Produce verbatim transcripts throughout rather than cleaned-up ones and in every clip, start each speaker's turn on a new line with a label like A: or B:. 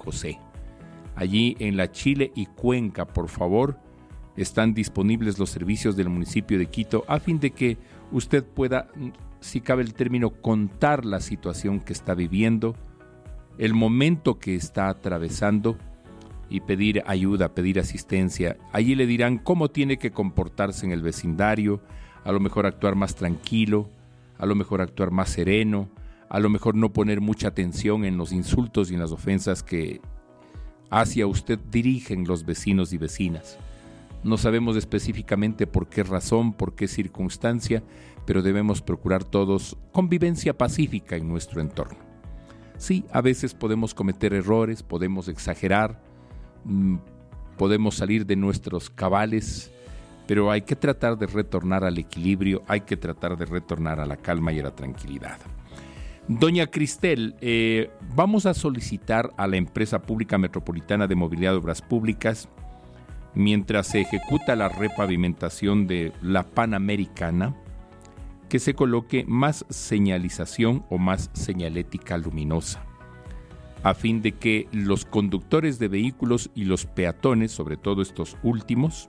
A: José. Allí en la Chile y Cuenca, por favor, están disponibles los servicios del municipio de Quito a fin de que usted pueda, si cabe el término, contar la situación que está viviendo, el momento que está atravesando y pedir ayuda, pedir asistencia. Allí le dirán cómo tiene que comportarse en el vecindario, a lo mejor actuar más tranquilo, a lo mejor actuar más sereno, a lo mejor no poner mucha atención en los insultos y en las ofensas que hacia usted dirigen los vecinos y vecinas. No sabemos específicamente por qué razón, por qué circunstancia, pero debemos procurar todos convivencia pacífica en nuestro entorno. Sí, a veces podemos cometer errores, podemos exagerar, mmm, podemos salir de nuestros cabales, pero hay que tratar de retornar al equilibrio, hay que tratar de retornar a la calma y a la tranquilidad. Doña Cristel, eh, vamos a solicitar a la Empresa Pública Metropolitana de Movilidad de Obras Públicas, mientras se ejecuta la repavimentación de la Panamericana, que se coloque más señalización o más señalética luminosa, a fin de que los conductores de vehículos y los peatones, sobre todo estos últimos,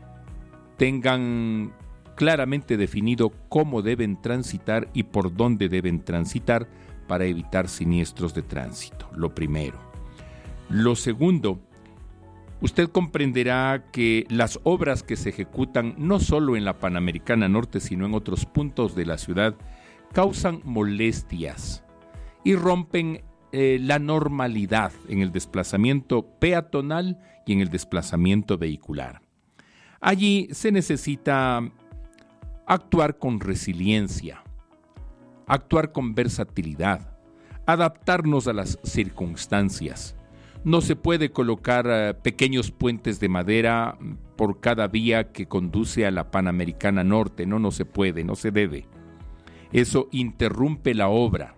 A: tengan claramente definido cómo deben transitar y por dónde deben transitar para evitar siniestros de tránsito, lo primero. Lo segundo, usted comprenderá que las obras que se ejecutan no solo en la Panamericana Norte, sino en otros puntos de la ciudad, causan molestias y rompen eh, la normalidad en el desplazamiento peatonal y en el desplazamiento vehicular. Allí se necesita actuar con resiliencia, actuar con versatilidad, adaptarnos a las circunstancias. No se puede colocar uh, pequeños puentes de madera por cada vía que conduce a la Panamericana Norte. No, no se puede, no se debe. Eso interrumpe la obra.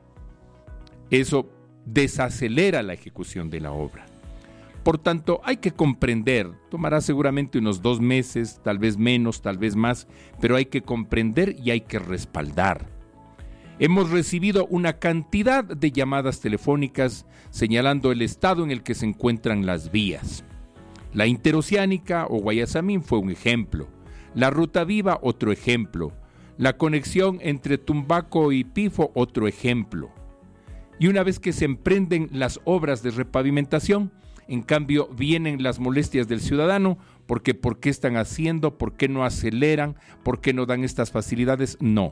A: Eso desacelera la ejecución de la obra. Por tanto, hay que comprender, tomará seguramente unos dos meses, tal vez menos, tal vez más, pero hay que comprender y hay que respaldar. Hemos recibido una cantidad de llamadas telefónicas señalando el estado en el que se encuentran las vías. La interoceánica o Guayasamín fue un ejemplo. La Ruta Viva, otro ejemplo. La conexión entre Tumbaco y Pifo, otro ejemplo. Y una vez que se emprenden las obras de repavimentación, en cambio vienen las molestias del ciudadano, porque ¿por qué están haciendo? ¿Por qué no aceleran? ¿Por qué no dan estas facilidades? No.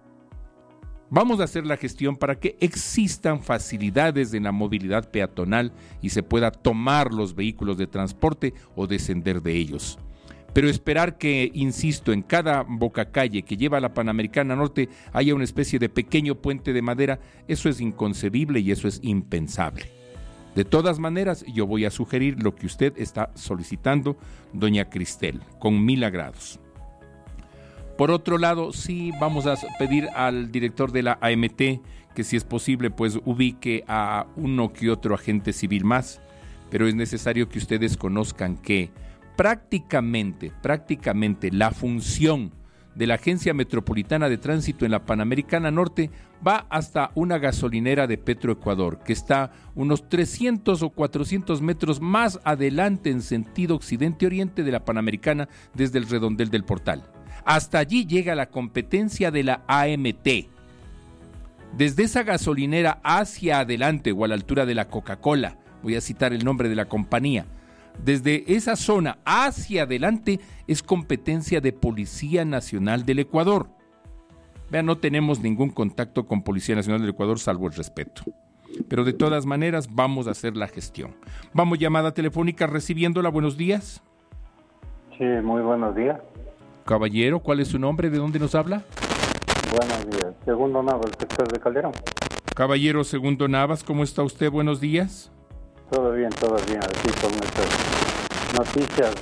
A: Vamos a hacer la gestión para que existan facilidades en la movilidad peatonal y se pueda tomar los vehículos de transporte o descender de ellos. Pero esperar que, insisto, en cada bocacalle que lleva a la Panamericana Norte haya una especie de pequeño puente de madera, eso es inconcebible y eso es impensable. De todas maneras, yo voy a sugerir lo que usted está solicitando, doña Cristel, con mil agrados. Por otro lado, sí vamos a pedir al director de la A M T que, si es posible, pues ubique a uno que otro agente civil más, pero es necesario que ustedes conozcan que prácticamente, prácticamente la función de la Agencia Metropolitana de Tránsito en la Panamericana Norte va hasta una gasolinera de Petroecuador, que está unos trescientos o cuatrocientos metros más adelante en sentido occidente-oriente de la Panamericana desde el redondel del Portal. Hasta allí llega la competencia de la A M T. Desde esa gasolinera hacia adelante o a la altura de la Coca-Cola, voy a citar el nombre de la compañía, desde esa zona hacia adelante es competencia de Policía Nacional del Ecuador. Vean, no tenemos ningún contacto con Policía Nacional del Ecuador salvo el respeto. Pero de todas maneras vamos a hacer la gestión. Vamos, llamada telefónica recibiéndola. Buenos días.
B: Sí, muy buenos días.
A: Caballero, ¿cuál es su nombre? ¿De dónde nos habla?
B: Buenos días. Segundo Navas, sector de Calderón.
A: Caballero Segundo Navas, ¿cómo está usted? Buenos días.
B: Todo bien, todo bien. Así con nuestras noticias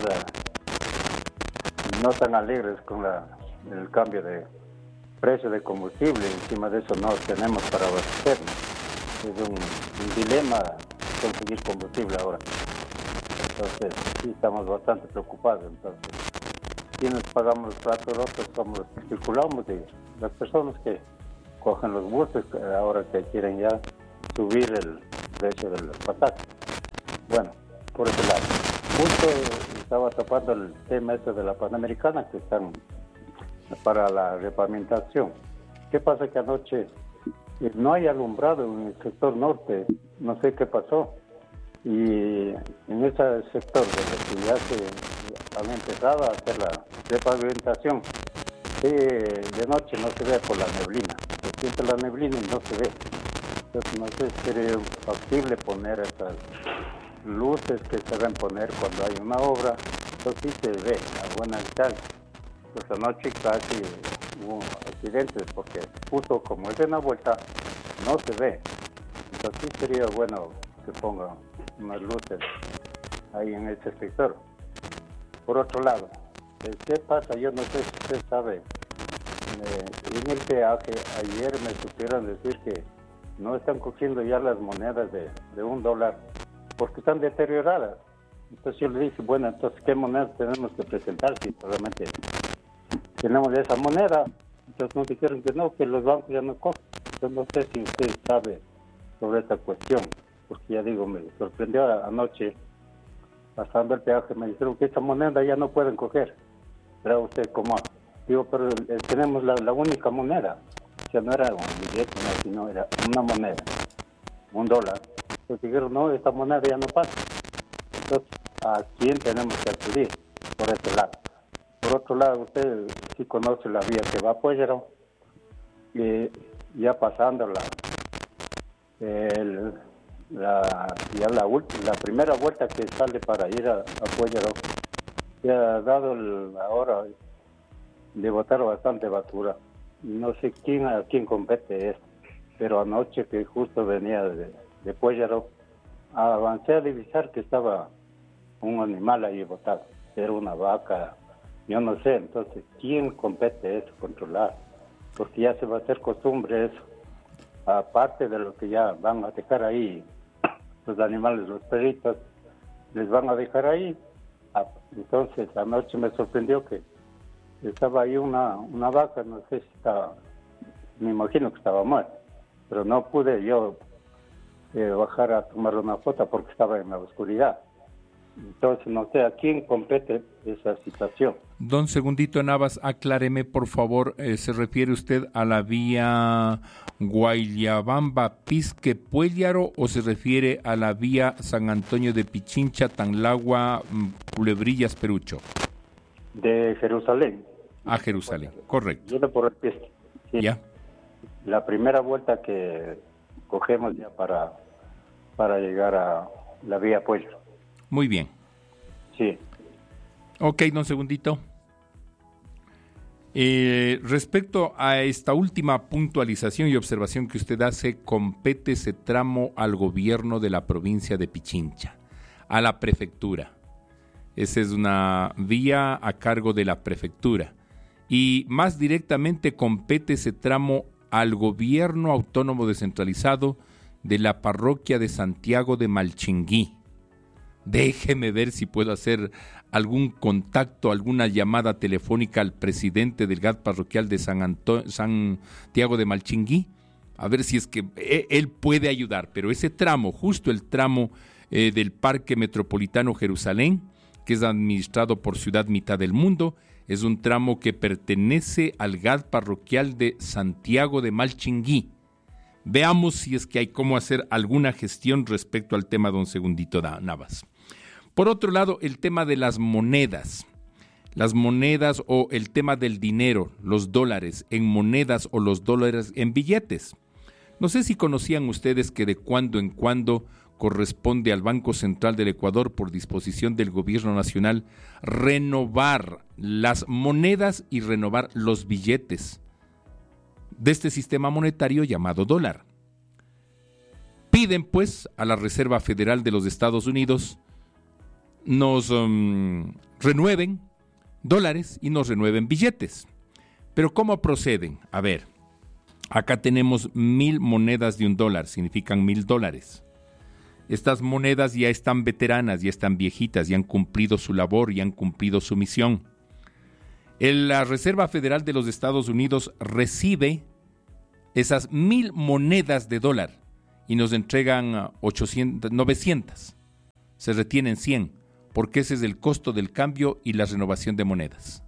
B: uh, no tan alegres con la, el cambio de precio de combustible. Encima de eso no tenemos para abastecernos. Es un, un dilema conseguir combustible ahora. Entonces, sí estamos bastante preocupados. Entonces, quienes pagamos los platos rotos somos los que circulamos y las personas que cogen los buses ahora que quieren ya subir el precio del pasaje. Bueno, por ese lado. Justo estaba topando el tema este de la Panamericana, que están para la repavimentación. ¿Qué pasa? Que anoche no hay alumbrado en el sector norte, no sé qué pasó. Y en ese sector donde ya se han empezado a hacer la repavimentación, sí, de noche no se ve por la neblina, se siente la neblina y no se ve. Entonces no sé si sería factible poner esas luces que se deben poner cuando hay una obra, entonces sí se ve a buena distancia. Pues anoche casi hubo accidentes porque justo como es en la vuelta no se ve, entonces sí sería bueno que pongan unas luces ahí en ese sector. Por otro lado, ¿qué pasa? Yo no sé si usted sabe, eh, en el peaje ayer me supieron decir que no están cogiendo ya las monedas de, de un dólar porque están deterioradas. Entonces yo le dije, bueno, entonces ¿qué monedas tenemos que presentar si solamente tenemos esa moneda? Entonces nos dijeron que no, que los bancos ya no cogen. Entonces no sé si usted sabe sobre esta cuestión, porque ya digo, me sorprendió anoche pasando el peaje, me dijeron que esa moneda ya no pueden coger. Pero usted, ¿cómo? Digo, pero eh, tenemos la, la única moneda. O sea, no era un billete, no, sino era una moneda, un dólar. Entonces dijeron, no, esta moneda ya no pasa. Entonces, ¿a quién tenemos que acudir por este lado? Por otro lado, usted sí conoce la vía que va a Pueyero, y ya pasando la, el, la, ya la, la primera vuelta que sale para ir a, a Pueyero, ya ha dado el, ahora de botar bastante basura. No sé quién a quién compete esto, pero anoche que justo venía de, de Pueyero, avancé a divisar que estaba un animal ahí botado, era una vaca, yo no sé, entonces, ¿quién compete eso, controlar? Porque ya se va a hacer costumbre eso, aparte de lo que ya van a dejar ahí, los animales, los perritos, les van a dejar ahí. Entonces, anoche me sorprendió que estaba ahí una, una vaca, no sé si estaba, me imagino que estaba muerta, pero no pude yo eh, bajar a tomar una foto porque estaba en la oscuridad. Entonces, no sé a quién compete esa situación.
A: Don Segundito Navas, acláreme, por favor, eh, ¿se refiere usted a la vía Guayabamba-Pisque-Puellaro o se refiere a la vía San Antonio de Pichincha, Tanlagua, Culebrillas, Perucho?
B: De Jerusalén.
A: A Jerusalén, correcto.
B: Yo por el piste. Sí.
A: Ya.
B: La primera vuelta que cogemos ya para, para llegar a la vía Pueyero.
A: Muy bien.
B: Sí.
A: Ok, don Segundito. Eh, respecto a esta última puntualización y observación que usted hace, compete ese tramo al gobierno de la provincia de Pichincha, a la prefectura. Esa es una vía a cargo de la prefectura. Y más directamente compete ese tramo al gobierno autónomo descentralizado de la parroquia de Santiago de Malchinguí. Déjeme ver si puedo hacer algún contacto, alguna llamada telefónica al presidente del G A D parroquial de San Anto- Santiago de Malchinguí, a ver si es que él puede ayudar. Pero ese tramo, justo el tramo eh, del Parque Metropolitano Jerusalén, que es administrado por Ciudad Mitad del Mundo, es un tramo que pertenece al G A D parroquial de Santiago de Malchinguí. Veamos si es que hay cómo hacer alguna gestión respecto al tema, don Segundito Navas. Por otro lado, el tema de las monedas. Las monedas o el tema del dinero, los dólares en monedas o los dólares en billetes. No sé si conocían ustedes que de cuando en cuando corresponde al Banco Central del Ecuador, por disposición del Gobierno Nacional, renovar las monedas y renovar los billetes de este sistema monetario llamado dólar. Piden pues a la Reserva Federal de los Estados Unidos nos um, renueven dólares y nos renueven billetes. Pero ¿cómo proceden? A ver, acá tenemos mil monedas de un dólar, significan mil dólares. Estas monedas ya están veteranas, ya están viejitas, ya han cumplido su labor, ya han cumplido su misión. La Reserva Federal de los Estados Unidos recibe esas mil monedas de dólar y nos entregan ochocientas, novecientas. se retienen cien, porque ese es el costo del cambio y la renovación de monedas.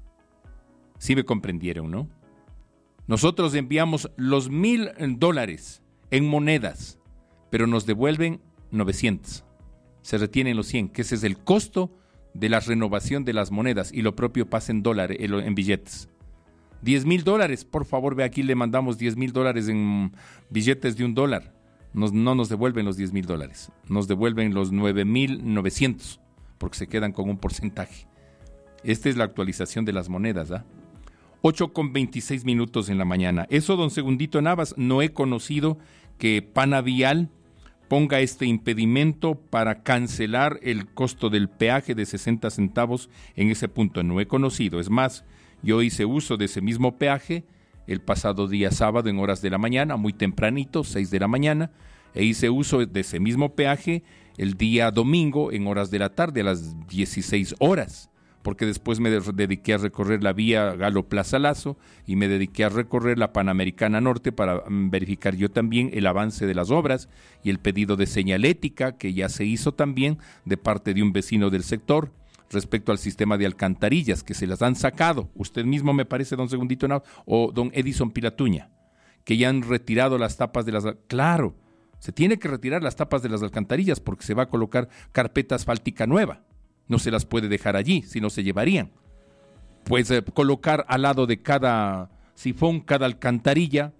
A: Sí me comprendieron, ¿no? Nosotros enviamos los mil dólares en monedas, pero nos devuelven novecientos. Se retienen los cien, que ese es el costo de la renovación de las monedas, y lo propio pasa en dólares, en billetes. diez mil dólares, por favor, ve aquí, le mandamos diez mil dólares en billetes de un dólar. Nos, no nos devuelven los diez mil dólares, nos devuelven los nueve mil novecientos, porque se quedan con un porcentaje. Esta es la actualización de las monedas, ¿ah? ocho con veintiséis minutos en la mañana. Eso, don Segundito Navas, no he conocido que Panavial ponga este impedimento para cancelar el costo del peaje de sesenta centavos en ese punto. No he conocido. Es más, yo hice uso de ese mismo peaje el pasado día sábado en horas de la mañana, muy tempranito, seis de la mañana, e hice uso de ese mismo peaje el día domingo en horas de la tarde, a las dieciséis horas, porque después me dediqué a recorrer la vía Galo Plaza Lazo y me dediqué a recorrer la Panamericana Norte para verificar yo también el avance de las obras y el pedido de señalética que ya se hizo también de parte de un vecino del sector respecto al sistema de alcantarillas que se las han sacado. Usted mismo, me parece, don Segundito Navas, o don Edison Pilatuña, que ya han retirado las tapas de las... Claro, se tiene que retirar las tapas de las alcantarillas porque se va a colocar carpeta asfáltica nueva. No se las puede dejar allí, si no se llevarían. Pues eh, colocar al lado de cada sifón, cada alcantarilla,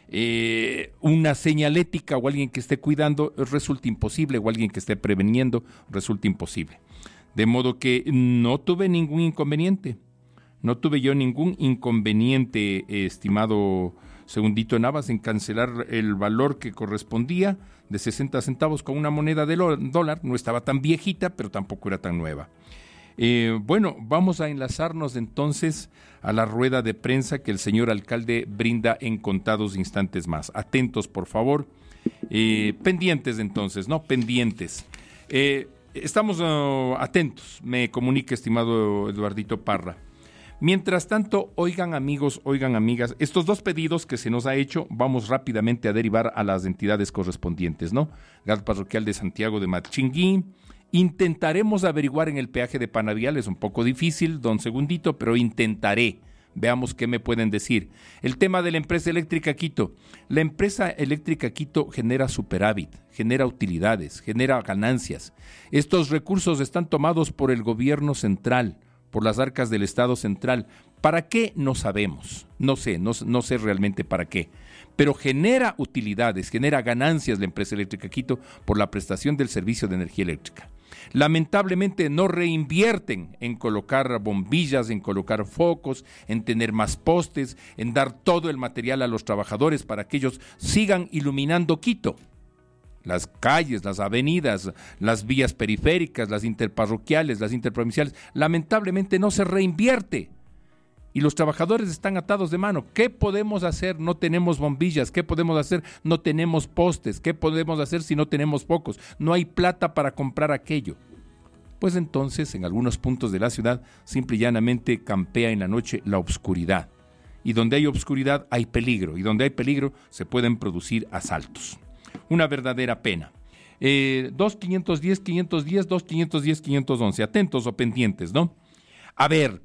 A: eh, una señalética o alguien que esté cuidando resulta imposible, o alguien que esté preveniendo resulta imposible. De modo que no tuve ningún inconveniente. No tuve yo ningún inconveniente, eh, estimado Segundito Navas, en cancelar el valor que correspondía de sesenta centavos con una moneda de dólar. No estaba tan viejita, pero tampoco era tan nueva. Eh, bueno, vamos a enlazarnos entonces a la rueda de prensa que el señor alcalde brinda en contados instantes más. Atentos, por favor. Eh, pendientes entonces, ¿no? Pendientes. Eh, estamos uh, atentos, me comunica, estimado Eduardito Parra. Mientras tanto, oigan amigos, oigan amigas, estos dos pedidos que se nos ha hecho, vamos rápidamente a derivar a las entidades correspondientes, ¿no? G A T Parroquial de Santiago de Matchingui. Intentaremos averiguar en el peaje de Panavial, es un poco difícil, don Segundito, pero intentaré. Veamos qué me pueden decir. El tema de la empresa eléctrica Quito. La empresa eléctrica Quito genera superávit, genera utilidades, genera ganancias. Estos recursos están tomados por el gobierno central, por las arcas del Estado central. ¿Para qué? No sabemos. No sé, no, no sé realmente para qué. Pero genera utilidades, genera ganancias la empresa eléctrica Quito por la prestación del servicio de energía eléctrica. Lamentablemente no reinvierten en colocar bombillas, en colocar focos, en tener más postes, en dar todo el material a los trabajadores para que ellos sigan iluminando Quito. Las calles, las avenidas, las vías periféricas, las interparroquiales, las interprovinciales, lamentablemente no se reinvierte. Y los trabajadores están atados de mano. ¿Qué podemos hacer? No tenemos bombillas. ¿Qué podemos hacer? No tenemos postes. ¿Qué podemos hacer si no tenemos focos? No hay plata para comprar aquello. Pues entonces, en algunos puntos de la ciudad, simple y llanamente campea en la noche la obscuridad. Y donde hay obscuridad hay peligro. Y donde hay peligro se pueden producir asaltos. Una verdadera pena. Eh, dos quinientos diez, quinientos diez, dos quinientos diez, quinientos once. Atentos o pendientes, ¿no? A ver,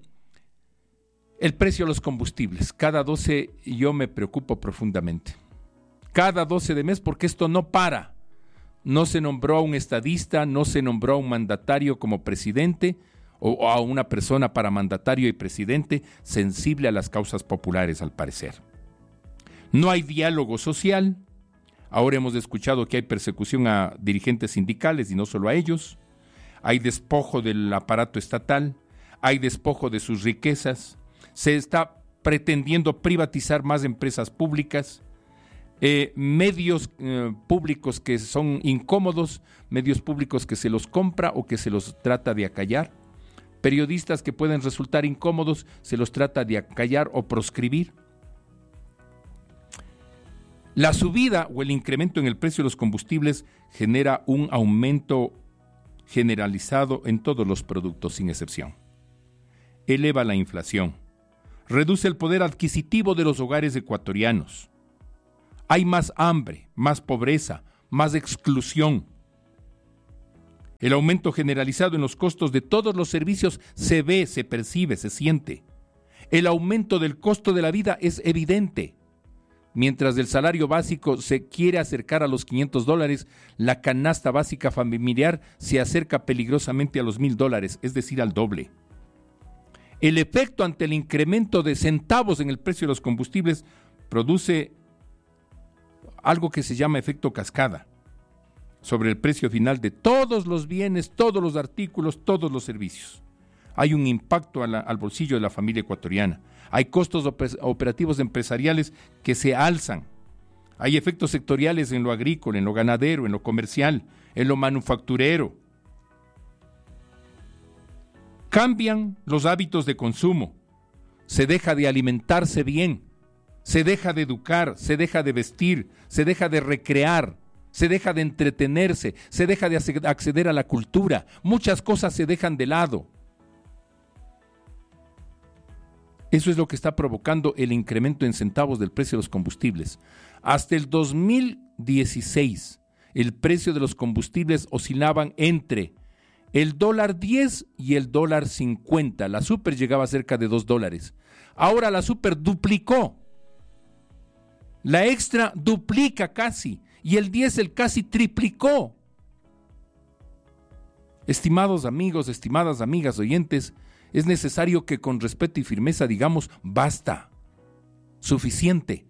A: el precio de los combustibles. Cada doce yo me preocupo profundamente. Cada doce de mes, porque esto no para. No se nombró a un estadista, no se nombró a un mandatario como presidente o, o a una persona para mandatario y presidente sensible a las causas populares, al parecer. No hay diálogo social. Ahora hemos escuchado que hay persecución a dirigentes sindicales y no solo a ellos. Hay despojo del aparato estatal, hay despojo de sus riquezas. Se está pretendiendo privatizar más empresas públicas, eh, medios eh, públicos que son incómodos, medios públicos que se los compra o que se los trata de acallar, periodistas que pueden resultar incómodos, se los trata de acallar o proscribir. La subida o el incremento en el precio de los combustibles genera un aumento generalizado en todos los productos sin excepción. Eleva la inflación. Reduce el poder adquisitivo de los hogares ecuatorianos. Hay más hambre, más pobreza, más exclusión. El aumento generalizado en los costos de todos los servicios se ve, se percibe, se siente. El aumento del costo de la vida es evidente. Mientras el salario básico se quiere acercar a los quinientos dólares, la canasta básica familiar se acerca peligrosamente a los mil dólares, es decir, al doble. El efecto ante el incremento de centavos en el precio de los combustibles produce algo que se llama efecto cascada sobre el precio final de todos los bienes, todos los artículos, todos los servicios. Hay un impacto a la, al bolsillo de la familia ecuatoriana. Hay costos operativos empresariales que se alzan. Hay efectos sectoriales en lo agrícola, en lo ganadero, en lo comercial, en lo manufacturero. Cambian los hábitos de consumo. Se deja de alimentarse bien. Se deja de educar, se deja de vestir, se deja de recrear, se deja de entretenerse, se deja de acceder a la cultura. Muchas cosas se dejan de lado. Eso es lo que está provocando el incremento en centavos del precio de los combustibles. Hasta el dos mil dieciséis, el precio de los combustibles oscilaban entre el dólar diez y el dólar cincuenta. La super llegaba a cerca de dos dólares. Ahora la super duplicó. La extra duplica casi. Y el diésel casi triplicó. Estimados amigos, estimadas amigas oyentes, es necesario que con respeto y firmeza digamos basta, suficiente.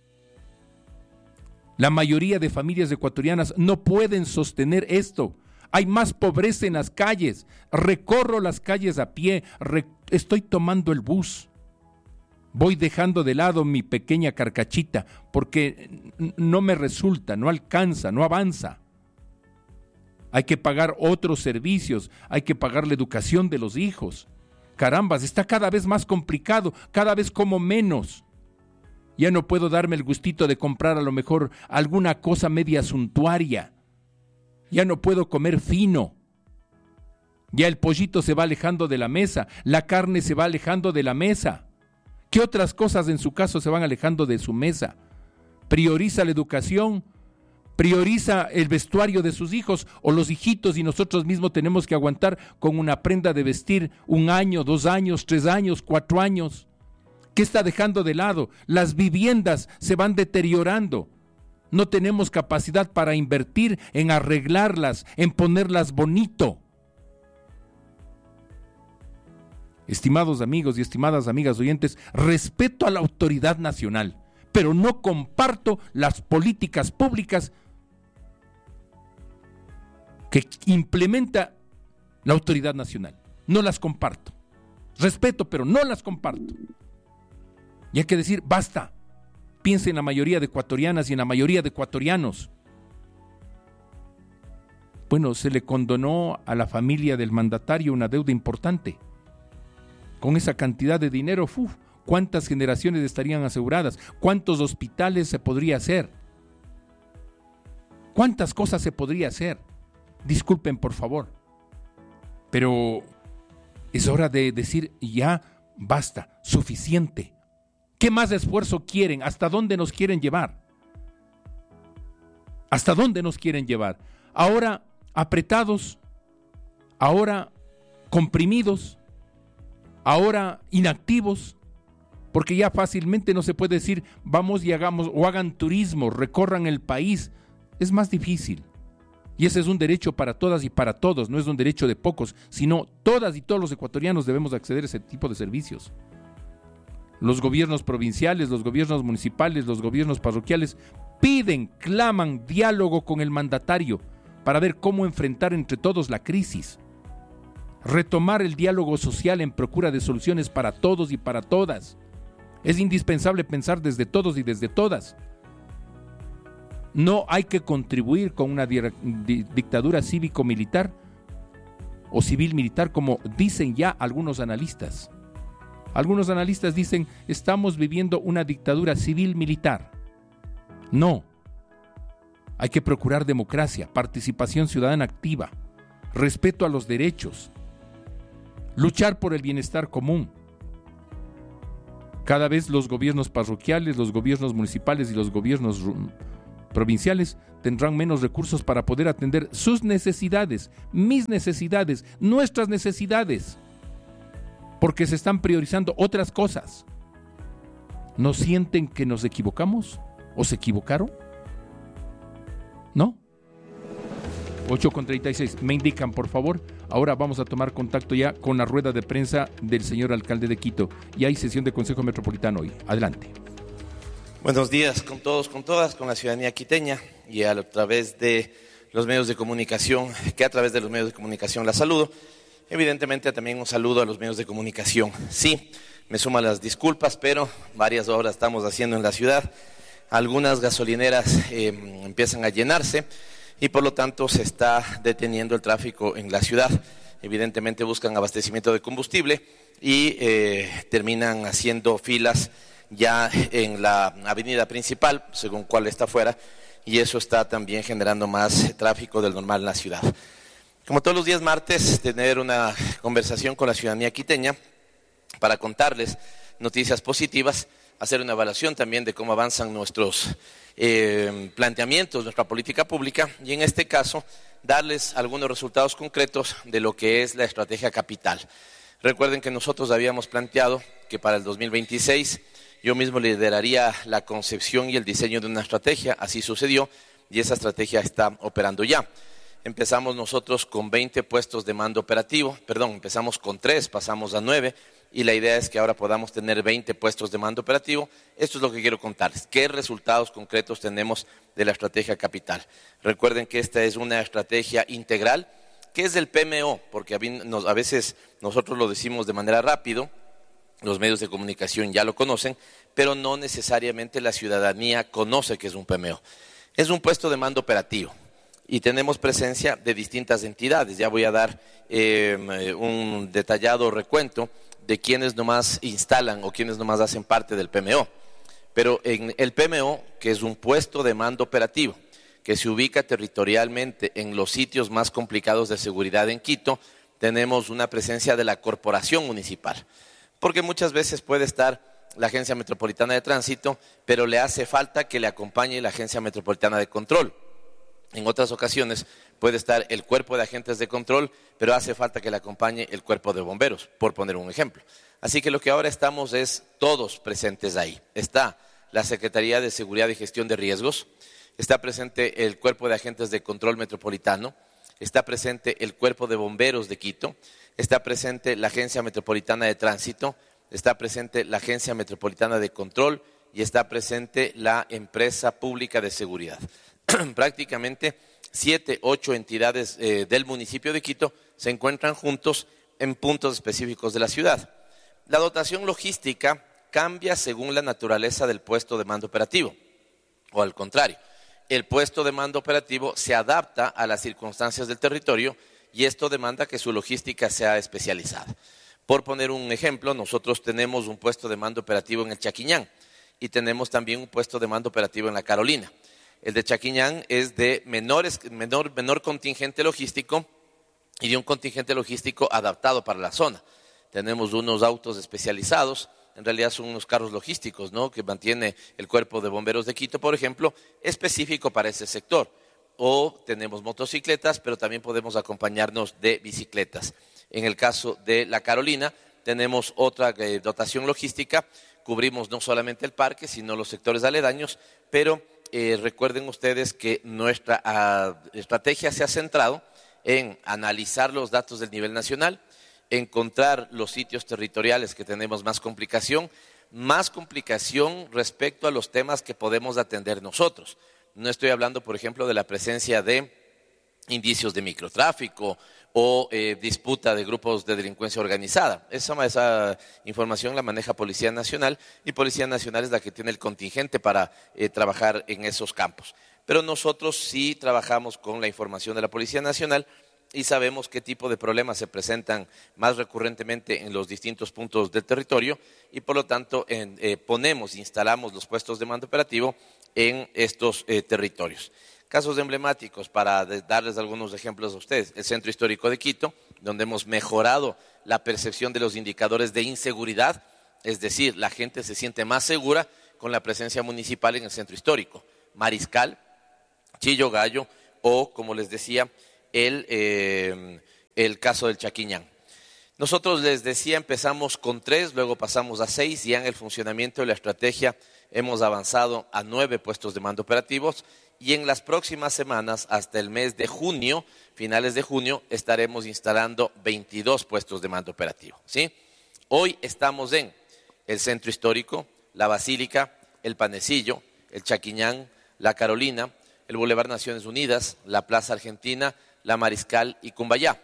A: La mayoría de familias ecuatorianas no pueden sostener esto. Hay más pobreza en las calles. Recorro las calles a pie, re- estoy tomando el bus. Voy dejando de lado mi pequeña carcachita porque no me resulta, no alcanza, no avanza. Hay que pagar otros servicios, hay que pagar la educación de los hijos. Carambas, está cada vez más complicado, cada vez como menos. Ya no puedo darme el gustito de comprar a lo mejor alguna cosa media suntuaria. Ya no puedo comer fino. Ya el pollito se va alejando de la mesa, la carne se va alejando de la mesa. ¿Qué otras cosas en su caso se van alejando de su mesa? Prioriza la educación, prioriza el vestuario de sus hijos o los hijitos y nosotros mismos tenemos que aguantar con una prenda de vestir un año, dos años, tres años, cuatro años. ¿Qué está dejando de lado? Las viviendas se van deteriorando. No tenemos capacidad para invertir en arreglarlas, en ponerlas bonito. Estimados amigos y estimadas amigas oyentes, respeto a la autoridad nacional, pero no comparto las políticas públicas que implementa la autoridad nacional. No las comparto. Respeto, pero no las comparto. Y hay que decir, basta. Piense en la mayoría de ecuatorianas y en la mayoría de ecuatorianos. Bueno, se le condonó a la familia del mandatario una deuda importante. Con esa cantidad de dinero, uf, ¿cuántas generaciones estarían aseguradas? ¿Cuántos hospitales se podría hacer? ¿Cuántas cosas se podría hacer? Disculpen, por favor. Pero es hora de decir ya basta, suficiente. ¿Qué más esfuerzo quieren? ¿Hasta dónde nos quieren llevar? ¿Hasta dónde nos quieren llevar? Ahora apretados, ahora comprimidos, ahora inactivos, porque ya fácilmente no se puede decir vamos y hagamos o hagan turismo, recorran el país. Es más difícil. Y ese es un derecho para todas y para todos, no es un derecho de pocos, sino todas y todos los ecuatorianos debemos acceder a ese tipo de servicios. Los gobiernos provinciales, los gobiernos municipales, los gobiernos parroquiales piden, claman diálogo con el mandatario para ver cómo enfrentar entre todos la crisis. Retomar el diálogo social en procura de soluciones para todos y para todas. Es indispensable pensar desde todos y desde todas. No hay que contribuir con una di- di- dictadura cívico-militar o civil-militar como dicen ya algunos analistas. Algunos analistas dicen, estamos viviendo una dictadura civil-militar. No. Hay que procurar democracia, participación ciudadana activa, respeto a los derechos, luchar por el bienestar común. Cada vez los gobiernos parroquiales, los gobiernos municipales y los gobiernos provinciales tendrán menos recursos para poder atender sus necesidades, mis necesidades, nuestras necesidades, porque se están priorizando otras cosas. ¿No sienten que nos equivocamos? ¿O se equivocaron? ¿No? ocho con treinta y seis. Me indican, por favor. Ahora vamos a tomar contacto ya con la rueda de prensa del señor alcalde de Quito. Y hay sesión de Consejo Metropolitano hoy. Adelante.
C: Buenos días con todos, con todas, con la ciudadanía quiteña y a través de los medios de comunicación, que a través de los medios de comunicación la saludo. Evidentemente también un saludo a los medios de comunicación. Sí, me suman las disculpas, pero varias obras estamos haciendo en la ciudad. Algunas gasolineras eh, empiezan a llenarse y por lo tanto se está deteniendo el tráfico en la ciudad. Evidentemente buscan abastecimiento de combustible y eh, terminan haciendo filas ya en la avenida principal, según cuál está fuera, y eso está también generando más tráfico del normal en la ciudad. Como todos los días martes, tener una conversación con la ciudadanía quiteña para contarles noticias positivas, hacer una evaluación también de cómo avanzan nuestros eh, planteamientos, nuestra política pública, y en este caso, darles algunos resultados concretos de lo que es la estrategia capital. Recuerden que nosotros habíamos planteado que para el dos mil veintiséis yo mismo lideraría la concepción y el diseño de una estrategia, así sucedió, y esa estrategia está operando ya. Empezamos nosotros con veinte puestos de mando operativo, perdón, empezamos con tres, pasamos a nueve, y la idea es que ahora podamos tener veinte puestos de mando operativo. Esto es lo que quiero contarles, qué resultados concretos tenemos de la estrategia capital. Recuerden que esta es una estrategia integral, que es del P M O, porque a veces nosotros lo decimos de manera rápido, los medios de comunicación ya lo conocen, pero no necesariamente la ciudadanía conoce que es un P M O. Es un puesto de mando operativo y tenemos presencia de distintas entidades. Ya voy a dar eh, un detallado recuento de quienes nomás instalan o quienes nomás hacen parte del P M O. Pero en el P M O, que es un puesto de mando operativo, que se ubica territorialmente en los sitios más complicados de seguridad en Quito, tenemos una presencia de la corporación municipal. Porque muchas veces puede estar la Agencia Metropolitana de Tránsito, pero le hace falta que le acompañe la Agencia Metropolitana de Control. En otras ocasiones puede estar el cuerpo de agentes de control, pero hace falta que le acompañe el cuerpo de bomberos, por poner un ejemplo. Así que lo que ahora estamos es todos presentes ahí. Está la Secretaría de Seguridad y Gestión de Riesgos, está presente el cuerpo de agentes de control metropolitano, está presente el cuerpo de bomberos de Quito, está presente la Agencia Metropolitana de Tránsito, está presente la Agencia Metropolitana de Control y está presente la Empresa Pública de Seguridad. Prácticamente siete, ocho entidades eh, del municipio de Quito se encuentran juntos en puntos específicos de la ciudad. La dotación logística cambia según la naturaleza del puesto de mando operativo, o al contrario, el puesto de mando operativo se adapta a las circunstancias del territorio y esto demanda que su logística sea especializada. Por poner un ejemplo, nosotros tenemos un puesto de mando operativo en el Chaquiñán y tenemos también un puesto de mando operativo en la Carolina. El de Chaquiñán es de menores, menor, menor contingente logístico y de un contingente logístico adaptado para la zona. Tenemos unos autos especializados, en realidad son unos carros logísticos, ¿no?, que mantiene el Cuerpo de Bomberos de Quito, por ejemplo, específico para ese sector. O tenemos motocicletas, pero también podemos acompañarnos de bicicletas. En el caso de la Carolina, tenemos otra eh, dotación logística, cubrimos no solamente el parque, sino los sectores aledaños, pero eh, recuerden ustedes que nuestra ah, estrategia se ha centrado en analizar los datos del nivel nacional, encontrar los sitios territoriales que tenemos más complicación, más complicación respecto a los temas que podemos atender nosotros. No estoy hablando, por ejemplo, de la presencia de indicios de microtráfico o eh, disputa de grupos de delincuencia organizada. Esa, esa información la maneja Policía Nacional y Policía Nacional es la que tiene el contingente para eh, trabajar en esos campos. Pero nosotros sí trabajamos con la información de la Policía Nacional y sabemos qué tipo de problemas se presentan más recurrentemente en los distintos puntos del territorio y por lo tanto en, eh, ponemos, instalamos los puestos de mando operativo en estos eh, territorios. Casos emblemáticos para darles algunos ejemplos a ustedes. El Centro Histórico de Quito, donde hemos mejorado la percepción de los indicadores de inseguridad, es decir, la gente se siente más segura con la presencia municipal en el centro histórico. Mariscal, Chillo Gallo o, como les decía, el, eh, el caso del Chaquiñán. Nosotros, les decía, empezamos con tres, luego pasamos a seis y ya en el funcionamiento de la estrategia hemos avanzado a nueve puestos de mando operativos y en las próximas semanas, hasta el mes de junio, finales de junio, estaremos instalando veintidós puestos de mando operativo, ¿sí? Hoy estamos en el Centro Histórico, la Basílica, el Panecillo, el Chaquiñán, la Carolina, el Boulevard Naciones Unidas, la Plaza Argentina, la Mariscal y Cumbayá.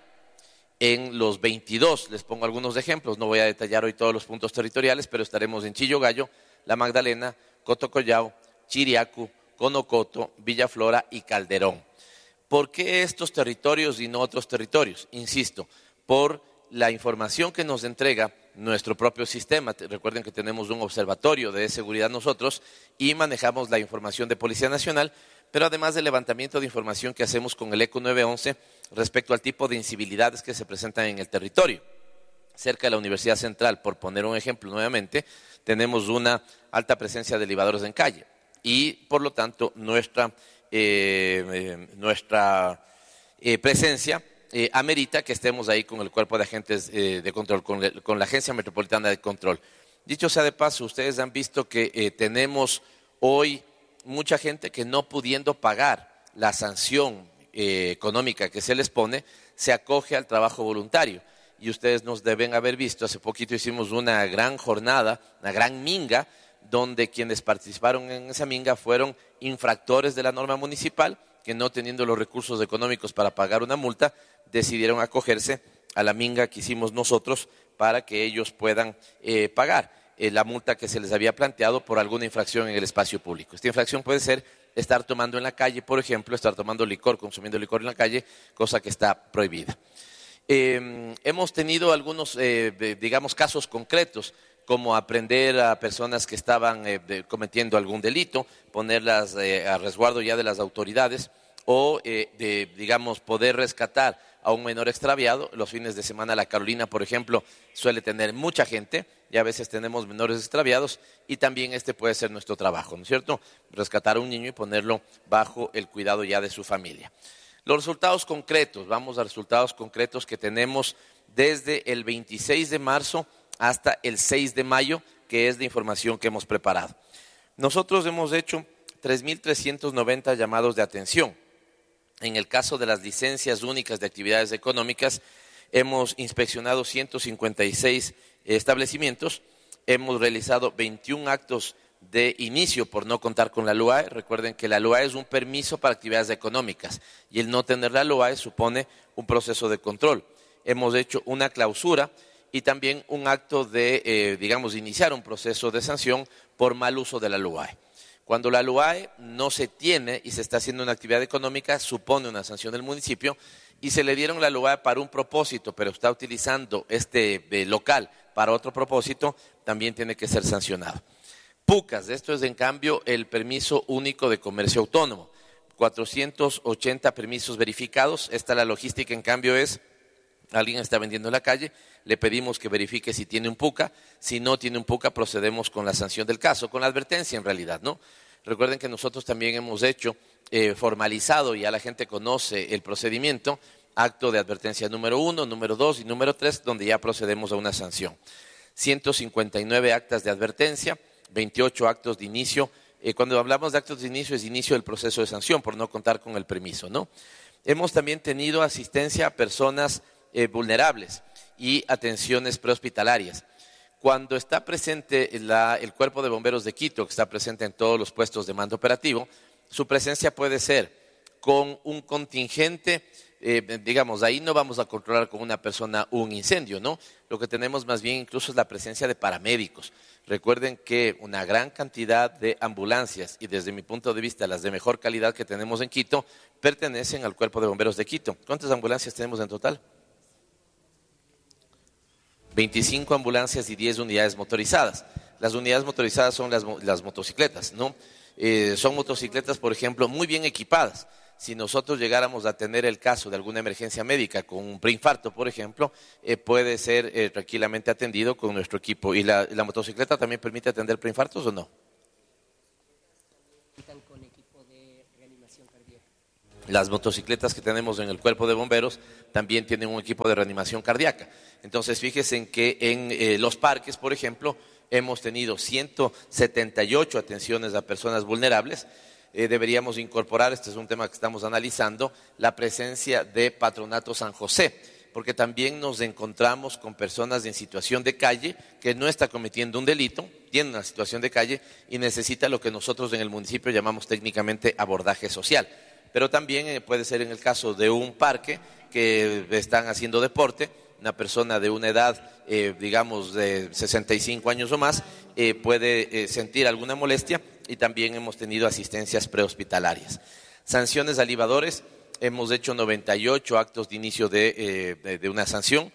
C: En los veintidós, les pongo algunos ejemplos, no voy a detallar hoy todos los puntos territoriales, pero estaremos en Chillo Gallo, La Magdalena, Cotocollao, Chiriacu, Conocoto, Villaflora y Calderón. ¿Por qué estos territorios y no otros territorios? Insisto, por la información que nos entrega nuestro propio sistema. Recuerden que tenemos un observatorio de seguridad nosotros y manejamos la información de Policía Nacional, pero además del levantamiento de información que hacemos con el ECO nueve once respecto al tipo de incivilidades que se presentan en el territorio. Cerca de la Universidad Central, por poner un ejemplo nuevamente, tenemos una alta presencia de libadores en calle y, por lo tanto, nuestra, eh, eh, nuestra eh, presencia eh, amerita que estemos ahí con el cuerpo de agentes eh, de control, con, con la Agencia Metropolitana de Control. Dicho sea de paso, ustedes han visto que eh, tenemos hoy mucha gente que, no pudiendo pagar la sanción eh, económica que se les pone, se acoge al trabajo voluntario. Y ustedes nos deben haber visto, hace poquito hicimos una gran jornada, una gran minga, donde quienes participaron en esa minga fueron infractores de la norma municipal, que no teniendo los recursos económicos para pagar una multa, decidieron acogerse a la minga que hicimos nosotros para que ellos puedan eh, pagar eh, la multa que se les había planteado por alguna infracción en el espacio público. Esta infracción puede ser estar tomando en la calle, por ejemplo, estar tomando licor, consumiendo licor en la calle, cosa que está prohibida. Eh, hemos tenido algunos, eh, digamos, casos concretos, como aprender a personas que estaban eh, de, cometiendo algún delito, ponerlas eh, a resguardo ya de las autoridades, o, eh, de, digamos, poder rescatar a un menor extraviado. Los fines de semana la Carolina, por ejemplo, suele tener mucha gente y a veces tenemos menores extraviados y también este puede ser nuestro trabajo, ¿no es cierto? Rescatar a un niño y ponerlo bajo el cuidado ya de su familia. Los resultados concretos, vamos a resultados concretos que tenemos desde el veintiséis de marzo hasta el seis de mayo, que es la información que hemos preparado. Nosotros hemos hecho tres mil trescientos noventa llamados de atención. En el caso de las licencias únicas de actividades económicas, hemos inspeccionado ciento cincuenta y seis establecimientos, hemos realizado veintiún actos de inicio por no contar con la L U A E. Recuerden que la L U A E es un permiso para actividades económicas y el no tener la L U A E supone un proceso de control. Hemos hecho una clausura y también un acto de, eh, digamos, iniciar un proceso de sanción por mal uso de la L U A E. Cuando la L U A E no se tiene y se está haciendo una actividad económica, supone una sanción del municipio y se le dieron la L U A E para un propósito, pero está utilizando este eh, local para otro propósito, también tiene que ser sancionado. PUCAS, esto es en cambio el permiso único de comercio autónomo, cuatrocientos ochenta permisos verificados. Esta la logística en cambio es, alguien está vendiendo en la calle, le pedimos que verifique si tiene un PUCA, si no tiene un PUCA procedemos con la sanción del caso, con la advertencia en realidad, ¿no? Recuerden que nosotros también hemos hecho, eh, formalizado, ya la gente conoce el procedimiento, acto de advertencia número uno, número dos y número tres, donde ya procedemos a una sanción. ciento cincuenta y nueve actas de advertencia, veintiocho actos de inicio. Eh, cuando hablamos de actos de inicio, es inicio del proceso de sanción por no contar con el permiso, ¿no? Hemos también tenido asistencia a personas eh, vulnerables y atenciones prehospitalarias. Cuando está presente la, el Cuerpo de Bomberos de Quito, que está presente en todos los puestos de mando operativo, su presencia puede ser con un contingente, eh, digamos, ahí no vamos a controlar con una persona un incendio, ¿no? Lo que tenemos más bien incluso es la presencia de paramédicos. Recuerden que una gran cantidad de ambulancias, y desde mi punto de vista las de mejor calidad que tenemos en Quito, pertenecen al Cuerpo de Bomberos de Quito. ¿Cuántas ambulancias tenemos en total? veinticinco ambulancias y diez unidades motorizadas. Las unidades motorizadas son las, las motocicletas, ¿no? Eh, son motocicletas, por ejemplo, muy bien equipadas. Si nosotros llegáramos a tener el caso de alguna emergencia médica con un preinfarto, por ejemplo, eh, puede ser eh, tranquilamente atendido con nuestro equipo. ¿Y la, la motocicleta también permite atender preinfartos o no?
D: Con equipo de reanimación cardíaca.
C: Las motocicletas que tenemos en el cuerpo de bomberos también tienen un equipo de reanimación cardíaca. Entonces, fíjense en que en eh, los parques, por ejemplo, hemos tenido ciento setenta y ocho atenciones a personas vulnerables. Eh, deberíamos incorporar, este es un tema que estamos analizando, la presencia de Patronato San José, porque también nos encontramos con personas en situación de calle que no está cometiendo un delito, tiene una situación de calle y necesita lo que nosotros en el municipio llamamos técnicamente abordaje social. Pero también puede ser en el caso de un parque que están haciendo deporte, una persona de una edad, eh, digamos, de sesenta y cinco años o más, eh, puede eh, sentir alguna molestia y también hemos tenido asistencias prehospitalarias. Sanciones a libadores, hemos hecho noventa y ocho actos de inicio de, eh, de, de una sanción,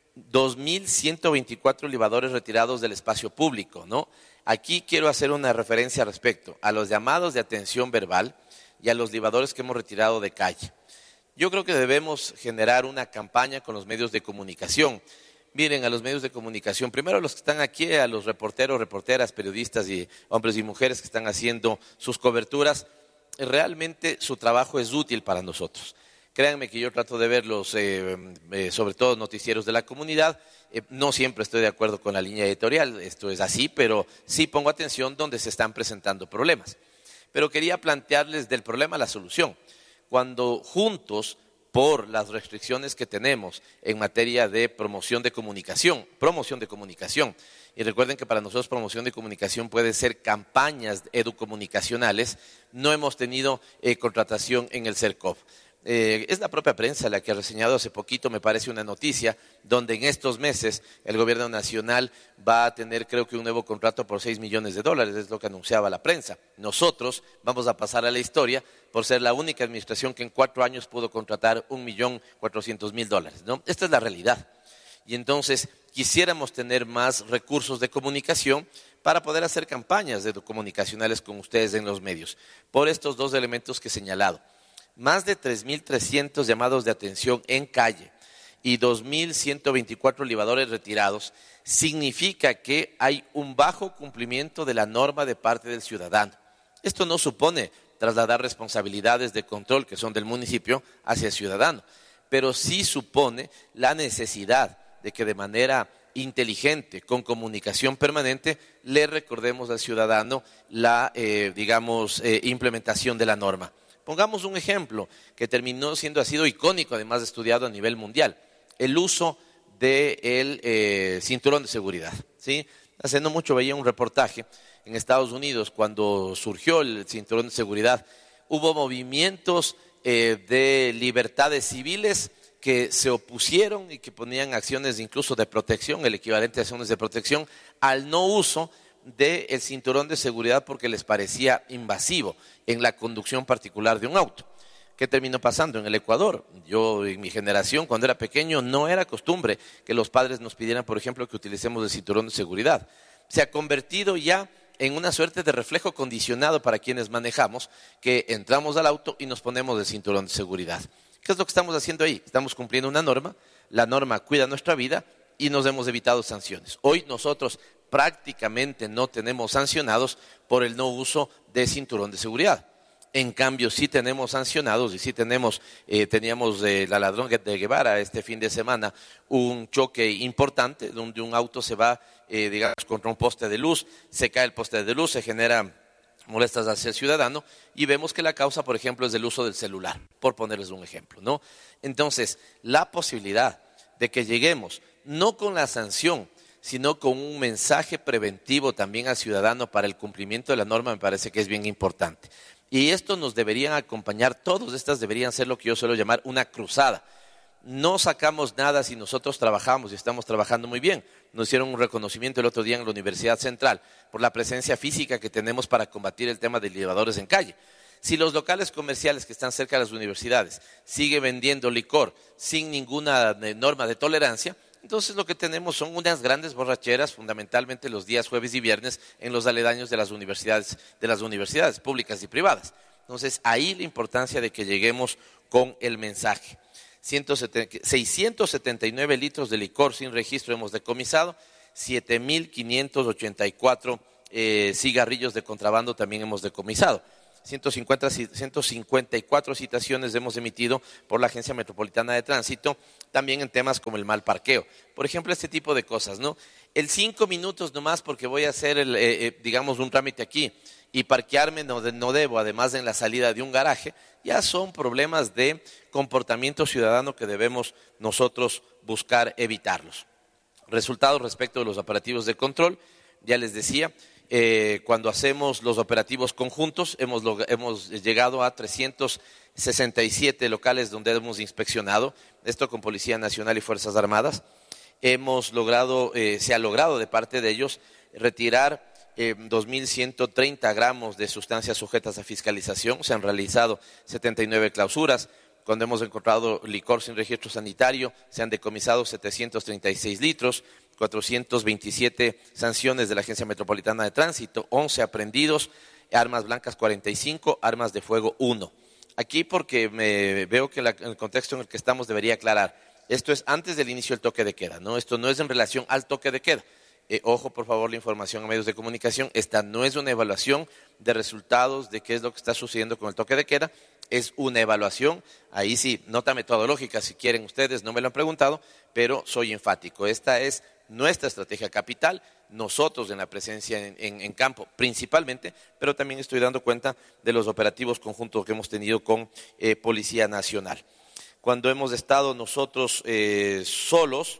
C: dos mil ciento veinticuatro libadores retirados del espacio público, ¿no? Aquí quiero hacer una referencia respecto a los llamados de atención verbal y a los libadores que hemos retirado de calle. Yo creo que debemos generar una campaña con los medios de comunicación. Miren, a los medios de comunicación, primero a los que están aquí, a los reporteros, reporteras, periodistas y hombres y mujeres que están haciendo sus coberturas, realmente su trabajo es útil para nosotros. Créanme que yo trato de ver los, eh, eh, sobre todo noticieros de la comunidad, eh, no siempre estoy de acuerdo con la línea editorial, esto es así, pero sí pongo atención donde se están presentando problemas. Pero quería plantearles del problema la solución. Cuando juntos, por las restricciones que tenemos en materia de promoción de comunicación, promoción de comunicación, y recuerden que para nosotros promoción de comunicación puede ser campañas educomunicacionales, no hemos tenido eh, contratación en el CERCOV. Eh, es la propia prensa la que ha reseñado hace poquito, me parece una noticia, donde en estos meses el gobierno nacional va a tener creo que un nuevo contrato por seis millones de dólares, es lo que anunciaba la prensa. Nosotros vamos a pasar a la historia por ser la única administración que en cuatro años pudo contratar un millón cuatrocientos mil dólares, ¿no? Esta es la realidad. Y entonces quisiéramos tener más recursos de comunicación para poder hacer campañas comunicacionales con ustedes en los medios, por estos dos elementos que he señalado. Más de tres mil trescientos llamados de atención en calle y dos mil ciento veinticuatro libadores retirados, significa que hay un bajo cumplimiento de la norma de parte del ciudadano. Esto no supone trasladar responsabilidades de control que son del municipio hacia el ciudadano, pero sí supone la necesidad de que de manera inteligente, con comunicación permanente, le recordemos al ciudadano la, eh, digamos, eh, implementación de la norma. Pongamos un ejemplo que terminó siendo, ha sido icónico, además de estudiado a nivel mundial, el uso del eh, cinturón de seguridad, ¿sí? Hace no mucho veía un reportaje en Estados Unidos cuando surgió el cinturón de seguridad, hubo movimientos eh, de libertades civiles que se opusieron y que ponían acciones incluso de protección, el equivalente a acciones de protección, al no uso del cinturón de seguridad porque les parecía invasivo en la conducción particular de un auto. ¿Qué terminó pasando en el Ecuador? Yo en mi generación, cuando era pequeño, no era costumbre que los padres nos pidieran, por ejemplo, que utilicemos el cinturón de seguridad. Se ha convertido ya en una suerte de reflejo condicionado para quienes manejamos, que entramos al auto y nos ponemos el cinturón de seguridad. ¿Qué es lo que estamos haciendo ahí? Estamos cumpliendo una norma, la norma cuida nuestra vida y nos hemos evitado sanciones. Hoy nosotros prácticamente no tenemos sancionados por el no uso de cinturón de seguridad. En cambio, sí tenemos sancionados y sí tenemos, eh, teníamos eh, la ladrón de Guevara este fin de semana, un choque importante donde un auto se va, eh, digamos, contra un poste de luz, se cae el poste de luz, se genera molestias hacia el ciudadano y vemos que la causa, por ejemplo, es del uso del celular, por ponerles un ejemplo, ¿no? Entonces, la posibilidad de que lleguemos, no con la sanción, sino con un mensaje preventivo también al ciudadano para el cumplimiento de la norma, me parece que es bien importante. Y esto nos deberían acompañar, todos estas deberían ser lo que yo suelo llamar una cruzada. No sacamos nada si nosotros trabajamos y estamos trabajando muy bien. Nos hicieron un reconocimiento el otro día en la Universidad Central por la presencia física que tenemos para combatir el tema de elevadores en calle. Si los locales comerciales que están cerca de las universidades siguen vendiendo licor sin ninguna norma de tolerancia, entonces lo que tenemos son unas grandes borracheras, fundamentalmente los días jueves y viernes, en los aledaños de las universidades, de las universidades públicas y privadas. Entonces, ahí la importancia de que lleguemos con el mensaje. seiscientos setenta y nueve litros de licor sin registro hemos decomisado, siete mil quinientos ochenta y cuatro eh, cigarrillos de contrabando también hemos decomisado. ciento cincuenta, ciento cincuenta y cuatro citaciones hemos emitido por la Agencia Metropolitana de Tránsito, también en temas como el mal parqueo. Por ejemplo, este tipo de cosas, ¿no? El cinco minutos nomás porque voy a hacer, el, eh, eh, digamos, un trámite aquí y parquearme no, no debo, además en la salida de un garaje, ya son problemas de comportamiento ciudadano que debemos nosotros buscar evitarlos. Resultados respecto de los operativos de control, ya les decía, eh, cuando hacemos los operativos conjuntos hemos, hemos llegado a trescientos sesenta y siete locales donde hemos inspeccionado, esto con Policía Nacional y Fuerzas Armadas. Hemos logrado, eh, se ha logrado de parte de ellos retirar eh, dos mil ciento treinta gramos de sustancias sujetas a fiscalización, se han realizado setenta y nueve clausuras. Cuando hemos encontrado licor sin registro sanitario, se han decomisado setecientos treinta y seis litros, cuatrocientas veintisiete sanciones de la Agencia Metropolitana de Tránsito, once aprehendidos, armas blancas cuarenta y cinco, armas de fuego uno. Aquí porque me veo que la, el contexto en el que estamos debería aclarar, esto es antes del inicio del toque de queda, ¿no? Esto no es en relación al toque de queda. Eh, ojo, por favor, la información a medios de comunicación, esta no es una evaluación de resultados de qué es lo que está sucediendo con el toque de queda, es una evaluación, ahí sí, nota metodológica, si quieren ustedes, no me lo han preguntado, pero soy enfático, esta es nuestra estrategia capital, nosotros en la presencia en, en, en campo principalmente, pero también estoy dando cuenta de los operativos conjuntos que hemos tenido con eh, Policía Nacional. Cuando hemos estado nosotros eh, solos,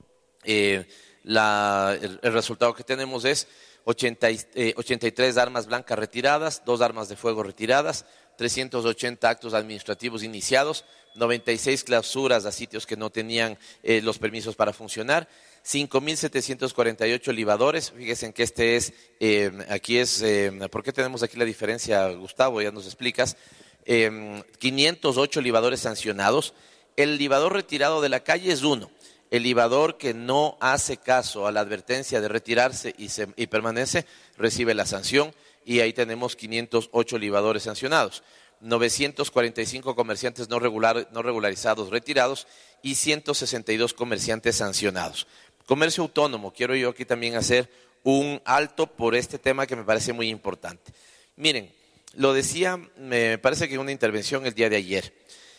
C: eh, la, el, el resultado que tenemos es ochenta, eh, ochenta y tres armas blancas retiradas, dos armas de fuego retiradas, trescientos ochenta actos administrativos iniciados, noventa y seis clausuras a sitios que no tenían eh, los permisos para funcionar, cinco mil setecientos cuarenta y ocho libadores. Fíjense que este es, eh, aquí es, eh, ¿por qué tenemos aquí la diferencia, Gustavo? Ya nos explicas. Eh, quinientos ocho libadores sancionados. El libador retirado de la calle es uno. El libador que no hace caso a la advertencia de retirarse y, se, y permanece recibe la sanción. Y ahí tenemos quinientos ocho libadores sancionados, novecientos cuarenta y cinco comerciantes no, regular, no regularizados retirados y ciento sesenta y dos comerciantes sancionados. Comercio autónomo, quiero yo aquí también hacer un alto por este tema que me parece muy importante. Miren, lo decía, me parece que en una intervención el día de ayer,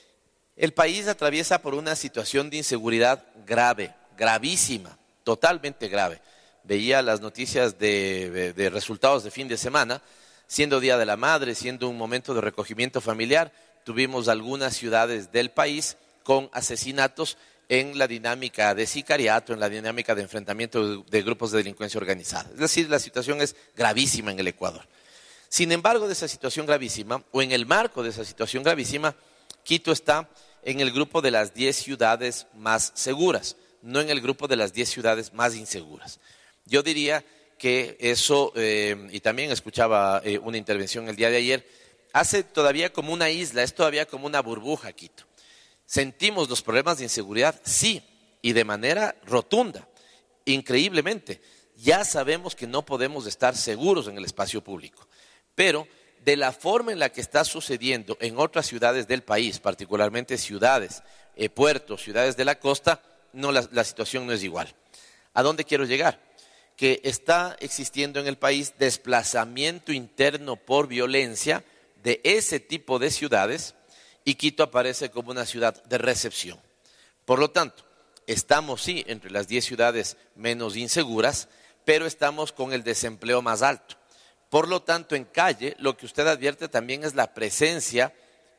C: el país atraviesa por una situación de inseguridad grave, gravísima, totalmente grave. Veía las noticias de, de, de resultados de fin de semana, siendo Día de la Madre, siendo un momento de recogimiento familiar, tuvimos algunas ciudades del país con asesinatos en la dinámica de sicariato, en la dinámica de enfrentamiento de, de grupos de delincuencia organizada. Es decir, la situación es gravísima en el Ecuador. Sin embargo, de esa situación gravísima, o en el marco de esa situación gravísima, Quito está en el grupo de las diez ciudades más seguras, no en el grupo de las diez ciudades más inseguras. Yo diría que eso, eh, y también escuchaba eh, una intervención el día de ayer, hace todavía como una isla, es todavía como una burbuja Quito. ¿Sentimos los problemas de inseguridad? Sí, y de manera rotunda, increíblemente. Ya sabemos que no podemos estar seguros en el espacio público, pero de la forma en la que está sucediendo en otras ciudades del país, particularmente ciudades, eh, puertos, ciudades de la costa, no, la, la situación no es igual. ¿A dónde quiero llegar? Que está existiendo en el país desplazamiento interno por violencia de ese tipo de ciudades y Quito aparece como una ciudad de recepción. Por lo tanto, estamos sí entre las diez ciudades menos inseguras, pero estamos con el desempleo más alto. Por lo tanto, en calle, lo que usted advierte también es la presencia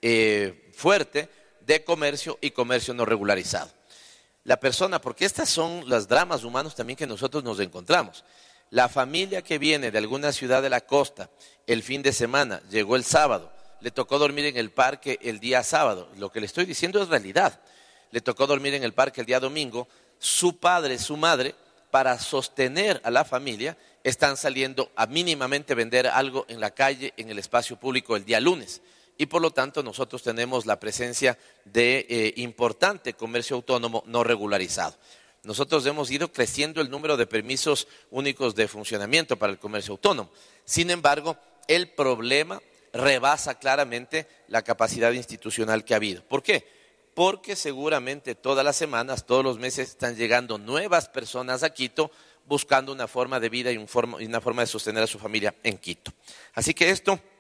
C: eh, fuerte de comercio y comercio no regularizado. La persona, porque estas son los dramas humanos también que nosotros nos encontramos. La familia que viene de alguna ciudad de la costa el fin de semana, llegó el sábado, le tocó dormir en el parque el día sábado. Lo que le estoy diciendo es realidad. Le tocó dormir en el parque el día domingo. Su padre, su madre, para sostener a la familia, están saliendo a mínimamente vender algo en la calle, en el espacio público el día lunes. Y por lo tanto nosotros tenemos la presencia de eh, importante comercio autónomo no regularizado. Nosotros hemos ido creciendo el número de permisos únicos de funcionamiento para el comercio autónomo. Sin embargo, el problema rebasa claramente la capacidad institucional que ha habido. ¿Por qué? Porque seguramente todas las semanas, todos los meses están llegando nuevas personas a Quito buscando una forma de vida y, un forma, y una forma de sostener a su familia en Quito. Así que esto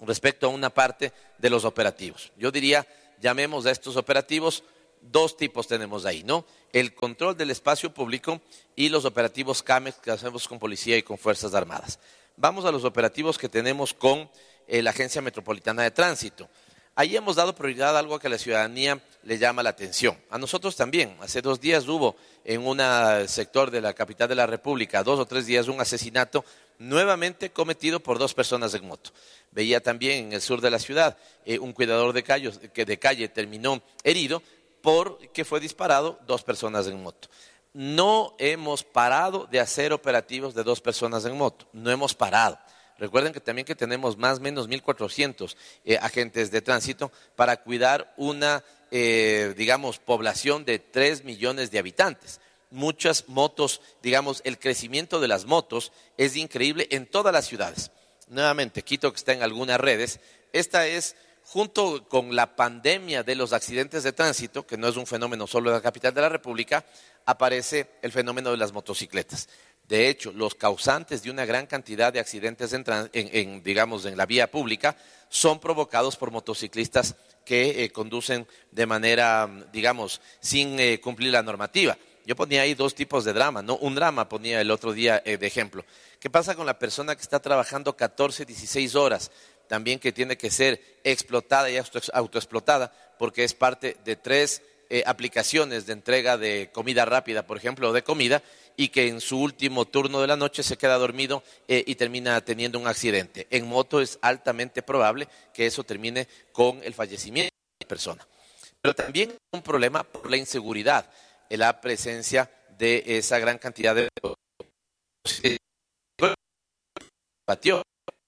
C: respecto a una parte de los operativos. Yo diría, llamemos a estos operativos, dos tipos tenemos ahí, ¿no? El control del espacio público y los operativos CAMEX que hacemos con policía y con Fuerzas Armadas. Vamos a los operativos que tenemos con eh, la Agencia Metropolitana de Tránsito. Ahí hemos dado prioridad a algo que a la ciudadanía le llama la atención. A nosotros también. Hace dos días hubo en un sector de la capital de la República, dos o tres días, un asesinato nuevamente cometido por dos personas en moto. Veía también en el sur de la ciudad eh, un cuidador de calle, que de calle terminó herido porque fue disparado dos personas en moto. No hemos parado de hacer operativos de dos personas en moto. No hemos parado. Recuerden que también que tenemos más o menos mil cuatrocientos eh, agentes de tránsito para cuidar una, eh, digamos, población de tres millones de habitantes. Muchas motos, digamos, el crecimiento de las motos es increíble en todas las ciudades. Nuevamente, Quito, que está en algunas redes, esta es, junto con la pandemia de los accidentes de tránsito, que no es un fenómeno solo de la capital de la República, aparece el fenómeno de las motocicletas. De hecho, los causantes de una gran cantidad de accidentes en, en, en, digamos, en la vía pública son provocados por motociclistas que eh, conducen de manera, digamos, sin eh, cumplir la normativa. Yo ponía ahí dos tipos de drama, ¿no? Un drama ponía el otro día eh, de ejemplo. ¿Qué pasa con la persona que está trabajando catorce, dieciséis horas? También que tiene que ser explotada y autoexplotada porque es parte de tres eh, aplicaciones de entrega de comida rápida, por ejemplo, o de comida, y que en su último turno de la noche se queda dormido eh, y termina teniendo un accidente. En moto es altamente probable que eso termine con el fallecimiento de la persona. Pero también un problema por la inseguridad, la presencia de esa gran cantidad de patio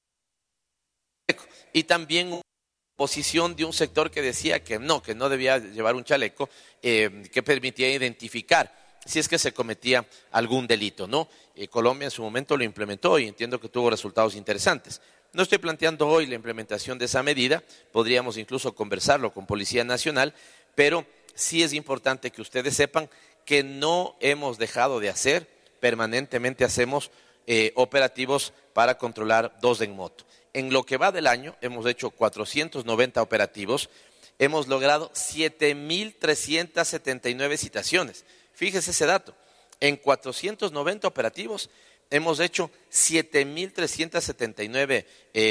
C: y también una posición de un sector que decía que no, que no debía llevar un chaleco eh, que permitía identificar si es que se cometía algún delito, ¿no? Eh, Colombia en su momento lo implementó y entiendo que tuvo resultados interesantes. No estoy planteando hoy la implementación de esa medida, podríamos incluso conversarlo con Policía Nacional, pero sí es importante que ustedes sepan que no hemos dejado de hacer, permanentemente hacemos eh, operativos para controlar dos en moto. En lo que va del año hemos hecho cuatrocientos noventa operativos, hemos logrado siete mil trescientas setenta y nueve citaciones. Fíjese ese dato, en cuatrocientos noventa operativos hemos hecho siete mil trescientas setenta y nueve,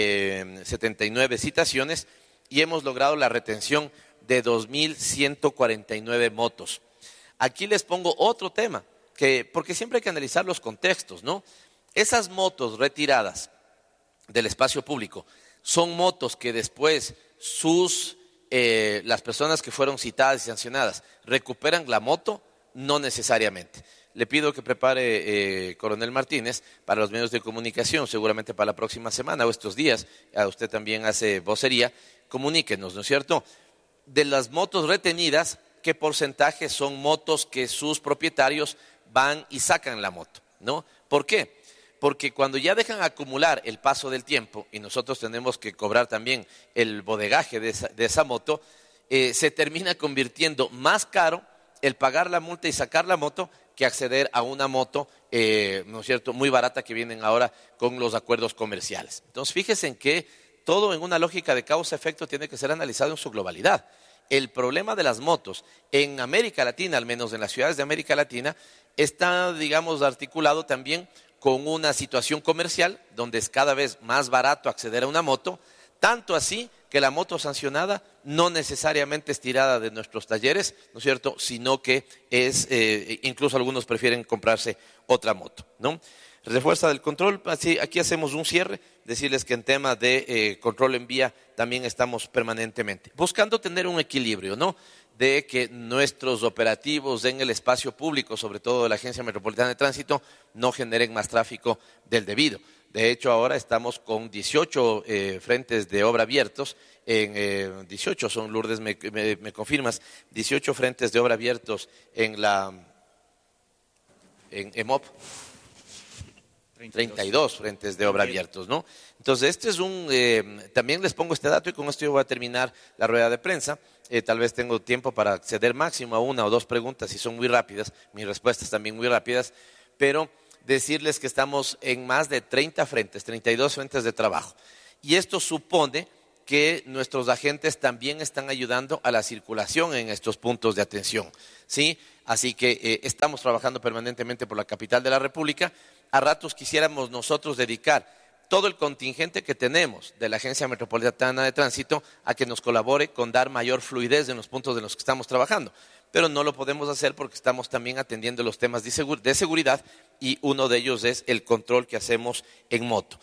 C: eh, setenta y nueve citaciones y hemos logrado la retención de dos mil ciento cuarenta y nueve motos. Aquí les pongo otro tema, que, porque siempre hay que analizar los contextos, ¿no? Esas motos retiradas del espacio público son motos que después sus, eh, las personas que fueron citadas y sancionadas recuperan la moto. No necesariamente. Le pido que prepare, eh, Coronel Martínez, para los medios de comunicación, seguramente para la próxima semana o estos días, a usted también hace vocería, comuníquenos, ¿no es cierto? De las motos retenidas, ¿qué porcentaje son motos que sus propietarios van y sacan la moto, ¿no? ¿Por qué? Porque cuando ya dejan acumular el paso del tiempo, y nosotros tenemos que cobrar también el bodegaje de esa, de esa moto, eh, se termina convirtiendo más caro el pagar la multa y sacar la moto que acceder a una moto, eh, ¿no es cierto?, muy barata que vienen ahora con los acuerdos comerciales. Entonces, fíjense en que todo en una lógica de causa-efecto tiene que ser analizado en su globalidad. El problema de las motos en América Latina, al menos en las ciudades de América Latina, está, digamos, articulado también con una situación comercial donde es cada vez más barato acceder a una moto, tanto así que la moto sancionada no necesariamente es tirada de nuestros talleres, ¿no es cierto?, sino que es, eh, incluso algunos prefieren comprarse otra moto, ¿no? Refuerza del control, así, aquí hacemos un cierre, decirles que en tema de eh, control en vía también estamos permanentemente buscando tener un equilibrio, ¿no?, de que nuestros operativos en el espacio público, sobre todo de la Agencia Metropolitana de Tránsito, no generen más tráfico del debido. De hecho, ahora estamos con dieciocho eh, frentes de obra abiertos, en eh, dieciocho son, Lourdes, me, me, me confirmas, dieciocho frentes de obra abiertos en la en E M O P, treinta y dos frentes de obra abiertos, ¿no? Entonces, este es un, eh, también les pongo este dato y con esto yo voy a terminar la rueda de prensa. Eh, tal vez tengo tiempo para acceder máximo a una o dos preguntas si son muy rápidas, mis respuestas también muy rápidas, pero decirles que estamos en más de treinta frentes, treinta y dos frentes de trabajo Y esto supone que nuestros agentes también están ayudando a la circulación en estos puntos de atención, ¿sí? Así que eh, estamos trabajando permanentemente por la capital de la República. A ratos quisiéramos nosotros dedicar todo el contingente que tenemos de la Agencia Metropolitana de Tránsito a que nos colabore con dar mayor fluidez en los puntos en los que estamos trabajando. Pero no lo podemos hacer porque estamos también atendiendo los temas de seguridad y uno de ellos es el control que hacemos en moto.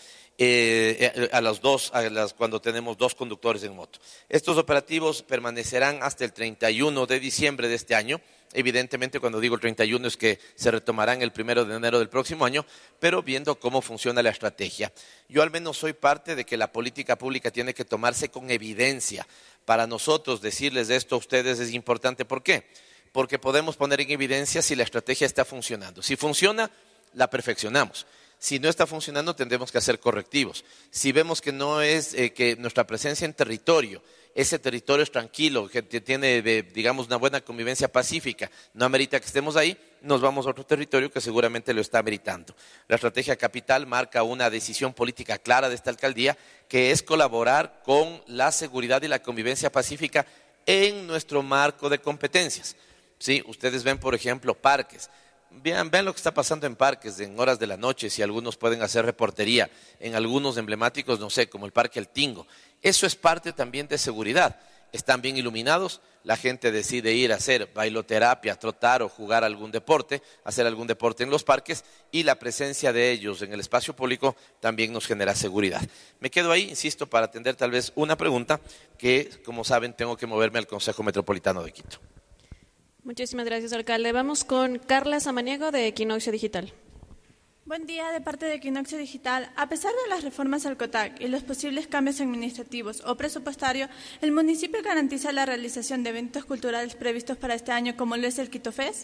C: Eh, a los dos, a las, cuando tenemos dos conductores en moto. Estos operativos permanecerán hasta el treinta y uno de diciembre de este año. Evidentemente, cuando digo el treinta y uno es que se retomarán el primero de enero del próximo año, pero viendo cómo funciona la estrategia. Yo al menos soy parte de que la política pública tiene que tomarse con evidencia. Para nosotros decirles esto a ustedes es importante. ¿Por qué? Porque podemos poner en evidencia si la estrategia está funcionando. Si funciona, la perfeccionamos. Si no está funcionando, tendremos que hacer correctivos. Si vemos que no es eh, que nuestra presencia en territorio, ese territorio es tranquilo, que tiene, eh, digamos, una buena convivencia pacífica, no amerita que estemos ahí, nos vamos a otro territorio que seguramente lo está ameritando. La estrategia capital marca una decisión política clara de esta alcaldía, que es colaborar con la seguridad y la convivencia pacífica en nuestro marco de competencias. ¿Sí? Ustedes ven, por ejemplo, parques. Vean, vean lo que está pasando en parques en horas de la noche, si algunos pueden hacer reportería, en algunos emblemáticos, no sé, como el Parque El Tingo. Eso es parte también de seguridad. Están bien iluminados, la gente decide ir a hacer bailoterapia, trotar o jugar algún deporte, hacer algún deporte en los parques y la presencia de ellos en el espacio público también nos genera seguridad. Me quedo ahí, insisto, para atender tal vez una pregunta que, como saben, tengo que moverme al Consejo Metropolitano de Quito.
D: Muchísimas gracias, alcalde. Vamos con Carla Samaniego de Equinoccio Digital.
E: Buen día de parte de Equinoccio Digital. A pesar de las reformas al COTAC y los posibles cambios administrativos o presupuestarios, ¿el municipio garantiza la realización de eventos culturales previstos para este año como lo es el Quito Fest?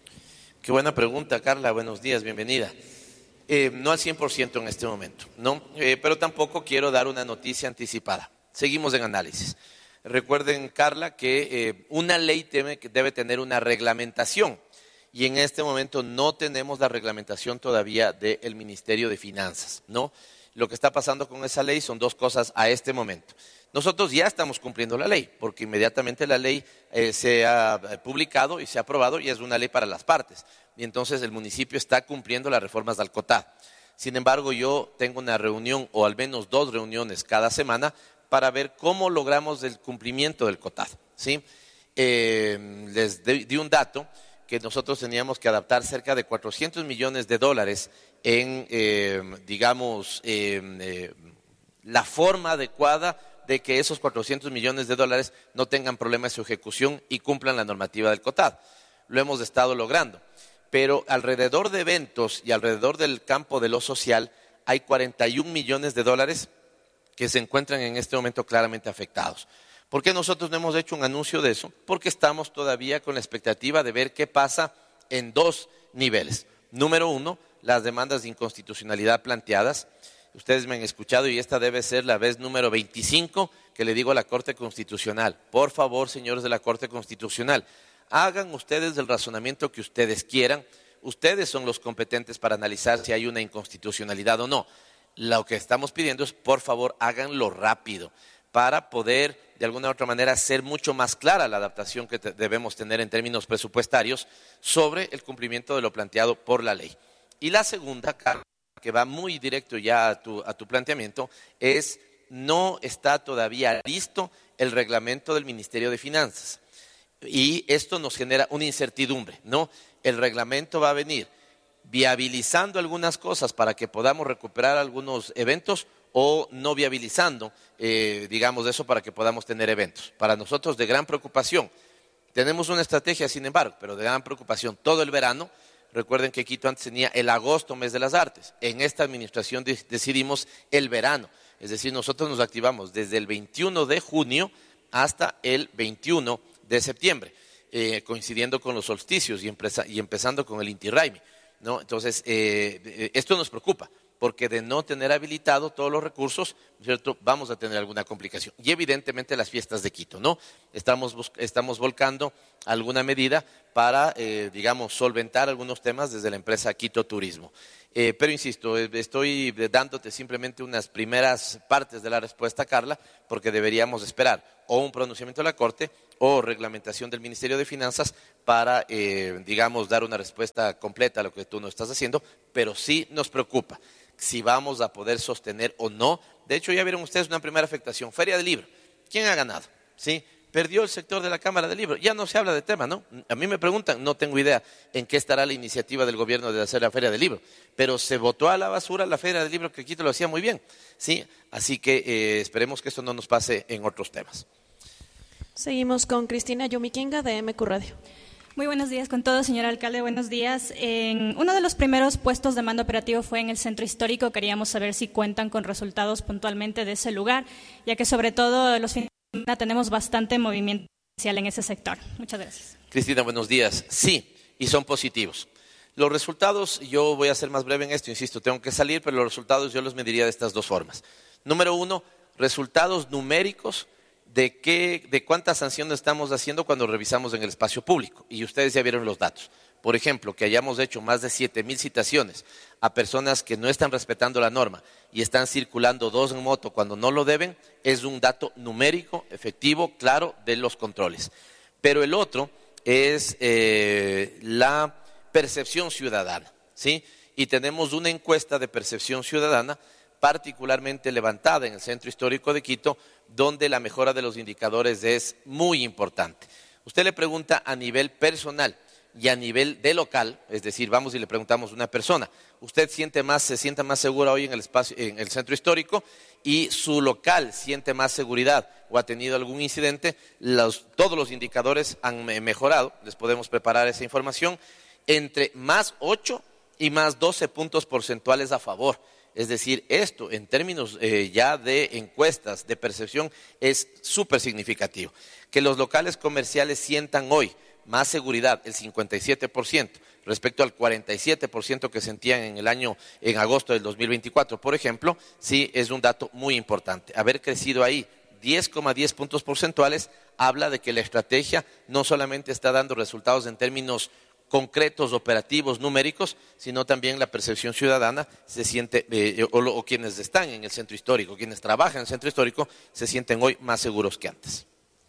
C: Qué buena pregunta, Carla. Buenos días, bienvenida. Eh, no al cien por ciento en este momento, ¿no? Eh, pero tampoco quiero dar una noticia anticipada. Seguimos en análisis. Recuerden, Carla, que eh, una ley debe, debe tener una reglamentación y en este momento no tenemos la reglamentación todavía del Ministerio de Finanzas, ¿no? Lo que está pasando con esa ley son dos cosas a este momento. Nosotros ya estamos cumpliendo la ley, porque inmediatamente la ley eh, se ha publicado y se ha aprobado y es una ley para las partes. Y entonces el municipio está cumpliendo las reformas del COTAD. Sin embargo, yo tengo una reunión o al menos dos reuniones cada semana para ver cómo logramos el cumplimiento del COTAD, ¿sí? Eh, les di un dato que nosotros teníamos que adaptar cerca de cuatrocientos millones de dólares en, eh, digamos, eh, eh, la forma adecuada de que esos cuatrocientos millones de dólares no tengan problemas en su ejecución y cumplan la normativa del COTAD. Lo hemos estado logrando, pero alrededor de eventos y alrededor del campo de lo social hay cuarenta y un millones de dólares que se encuentran en este momento claramente afectados. ¿Por qué nosotros no hemos hecho un anuncio de eso? Porque estamos todavía con la expectativa de ver qué pasa en dos niveles. Número uno, las demandas de inconstitucionalidad planteadas. Ustedes me han escuchado y esta debe ser la vez número veinticinco que le digo a la Corte Constitucional. Por favor, señores de la Corte Constitucional, hagan ustedes el razonamiento que ustedes quieran. Ustedes son los competentes para analizar si hay una inconstitucionalidad o no. Lo que estamos pidiendo es, por favor, háganlo rápido para poder, de alguna u otra manera, hacer mucho más clara la adaptación que te debemos tener en términos presupuestarios sobre el cumplimiento de lo planteado por la ley. Y la segunda, que va muy directo ya a tu, a tu planteamiento, es no está todavía listo el reglamento del Ministerio de Finanzas. Y esto nos genera una incertidumbre, ¿no? El reglamento va a venir viabilizando algunas cosas para que podamos recuperar algunos eventos o no viabilizando, eh, digamos, eso para que podamos tener eventos. Para nosotros de gran preocupación. Tenemos una estrategia, sin embargo, pero de gran preocupación todo el verano. Recuerden que Quito antes tenía el agosto, mes de las artes. En esta administración de, decidimos el verano. Es decir, nosotros nos activamos desde el veintiuno de junio hasta el veintiuno de septiembre, eh, coincidiendo con los solsticios y, empresa, y empezando con el Inti Raymi, ¿no? Entonces, eh, esto nos preocupa, porque de no tener habilitado todos los recursos, ¿cierto?, vamos a tener alguna complicación. Y evidentemente las fiestas de Quito, ¿no? Estamos, estamos volcando alguna medida para, eh, digamos, solventar algunos temas desde la empresa Quito Turismo. Eh, pero insisto, estoy dándote simplemente unas primeras partes de la respuesta, Carla, porque deberíamos esperar o un pronunciamiento de la Corte o reglamentación del Ministerio de Finanzas para, eh, digamos, dar una respuesta completa a lo que tú nos estás haciendo, pero sí nos preocupa si vamos a poder sostener o no. De hecho, ya vieron ustedes una primera afectación, Feria del Libro. ¿Quién ha ganado? ¿Sí? Perdió el sector de la Cámara del Libro. Ya no se habla de tema, ¿no? A mí me preguntan, no tengo idea en qué estará la iniciativa del gobierno de hacer la Feria del Libro, pero se botó a la basura la Feria del Libro, que Quito lo hacía muy bien, ¿sí? Así que eh, esperemos que esto no nos pase en otros temas.
D: Seguimos con Cristina Yumiquinga de M Q Radio.
F: Muy buenos días con todos, señor alcalde, buenos días. En uno de los primeros puestos de mando operativo fue en el centro histórico. Queríamos saber si cuentan con resultados puntualmente de ese lugar, ya que sobre todo los fines de semana tenemos bastante movimiento social en ese sector. Muchas gracias.
C: Cristina, buenos días. Sí, y son positivos. Los resultados, yo voy a ser más breve en esto, insisto, tengo que salir, pero los resultados yo los mediría de estas dos formas. Número uno, resultados numéricos de, qué, de cuántas sanciones estamos haciendo cuando revisamos en el espacio público. Y ustedes ya vieron los datos. Por ejemplo, que hayamos hecho más de siete mil citaciones a personas que no están respetando la norma y están circulando dos en moto cuando no lo deben, es un dato numérico, efectivo, claro, de los controles. Pero el otro es eh, la percepción ciudadana, ¿sí? Y tenemos una encuesta de percepción ciudadana particularmente levantada en el Centro Histórico de Quito, donde la mejora de los indicadores es muy importante. Usted le pregunta a nivel personal y a nivel de local, es decir, vamos y le preguntamos a una persona, ¿usted siente más, se siente más segura hoy en el espacio, en el Centro Histórico? Y su local siente más seguridad o ha tenido algún incidente, los, todos los indicadores han mejorado, les podemos preparar esa información, entre más ocho y más doce puntos porcentuales a favor. Es decir, esto en términos eh, ya de encuestas, de percepción, es súper significativo. Que los locales comerciales sientan hoy más seguridad, el cincuenta y siete por ciento, respecto al cuarenta y siete por ciento que sentían en el año, en agosto del dos mil veinticuatro, por ejemplo, sí es un dato muy importante. Haber crecido ahí diez coma diez puntos porcentuales habla de que la estrategia no solamente está dando resultados en términos concretos, operativos, numéricos, sino también la percepción ciudadana se siente, eh, o, o quienes están en el centro histórico, quienes trabajan en el centro histórico, se sienten hoy más seguros que antes.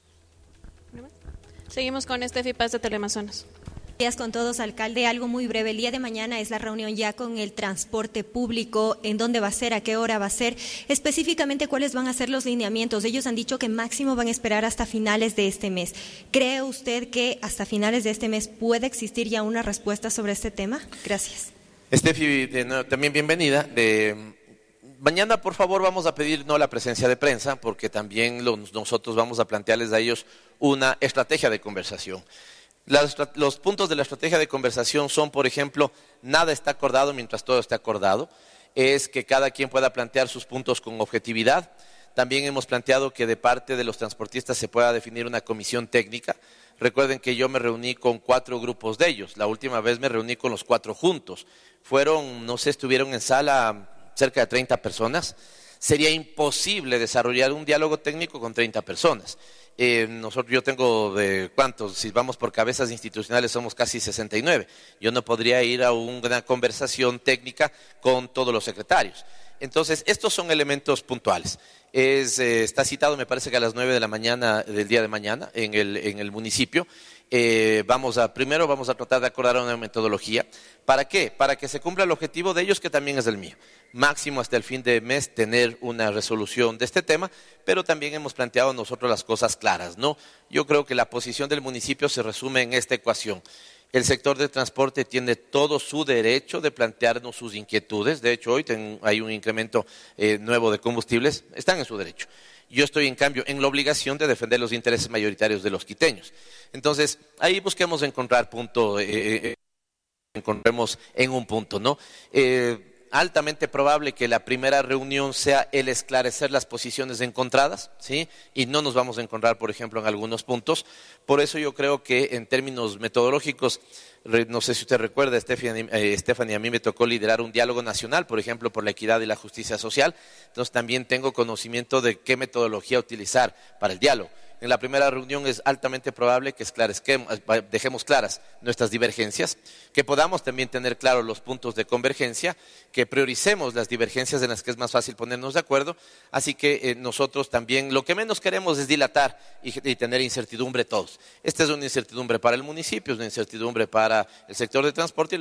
D: Seguimos con Estefi Paz de Teleamazonas.
G: Buenos días con todos, alcalde. Algo muy breve. El día de mañana es la reunión ya con el transporte público. ¿En dónde va a ser? ¿A qué hora va a ser? Específicamente, ¿cuáles van a ser los lineamientos? Ellos han dicho que máximo van a esperar hasta finales de este mes. ¿Cree usted que hasta finales de este mes puede existir ya una respuesta sobre este tema? Gracias.
C: Estefi, de nuevo, también bienvenida. De, mañana, por favor, vamos a pedir no la presencia de prensa, porque también los, nosotros vamos a plantearles a ellos una estrategia de conversación. Las, los puntos de la estrategia de conversación son, por ejemplo, nada está acordado mientras todo esté acordado, es que cada quien pueda plantear sus puntos con objetividad. También hemos planteado que de parte de los transportistas se pueda definir una comisión técnica. Recuerden que yo me reuní con cuatro grupos de ellos, la última vez me reuní con los cuatro juntos. Fueron, no sé, estuvieron en sala cerca de treinta personas. Sería imposible desarrollar un diálogo técnico con treinta personas. Eh, nosotros, yo tengo, de ¿cuántos? Si vamos por cabezas institucionales somos casi sesenta y nueve. Yo no podría ir a una conversación técnica con todos los secretarios. Entonces, estos son elementos puntuales. Es, eh, está citado, me parece que a las nueve de la mañana del día de mañana en el, en el municipio. Eh, vamos a, primero vamos a tratar de acordar una metodología. ¿Para qué? Para que se cumpla el objetivo de ellos, que también es el mío. Máximo hasta el fin de mes tener una resolución de este tema, pero también hemos planteado nosotros las cosas claras, ¿no? Yo creo que la posición del municipio se resume en esta ecuación. El sector de transporte tiene todo su derecho de plantearnos sus inquietudes. De hecho, hoy ten, hay un incremento eh, nuevo de combustibles, están en su derecho. Yo estoy, en cambio, en la obligación de defender los intereses mayoritarios de los quiteños. Entonces, ahí busquemos encontrar punto, eh, eh, encontremos en un punto, ¿no? Eh, altamente probable que la primera reunión sea el esclarecer las posiciones encontradas, ¿sí? Y no nos vamos a encontrar, por ejemplo, en algunos puntos. Por eso yo creo que en términos metodológicos no sé si usted recuerda, Stephanie, eh, Stephanie, a mí me tocó liderar un diálogo nacional, por ejemplo, por la equidad y la justicia social. Entonces también tengo conocimiento de qué metodología utilizar para el diálogo. En la primera reunión es altamente probable que esclarezquemos, dejemos claras nuestras divergencias, que podamos también tener claros los puntos de convergencia, que prioricemos las divergencias en las que es más fácil ponernos de acuerdo. Así que eh, nosotros también lo que menos queremos es dilatar y, y tener incertidumbre todos. Esta es una incertidumbre para el municipio, es una incertidumbre para el sector de transporte.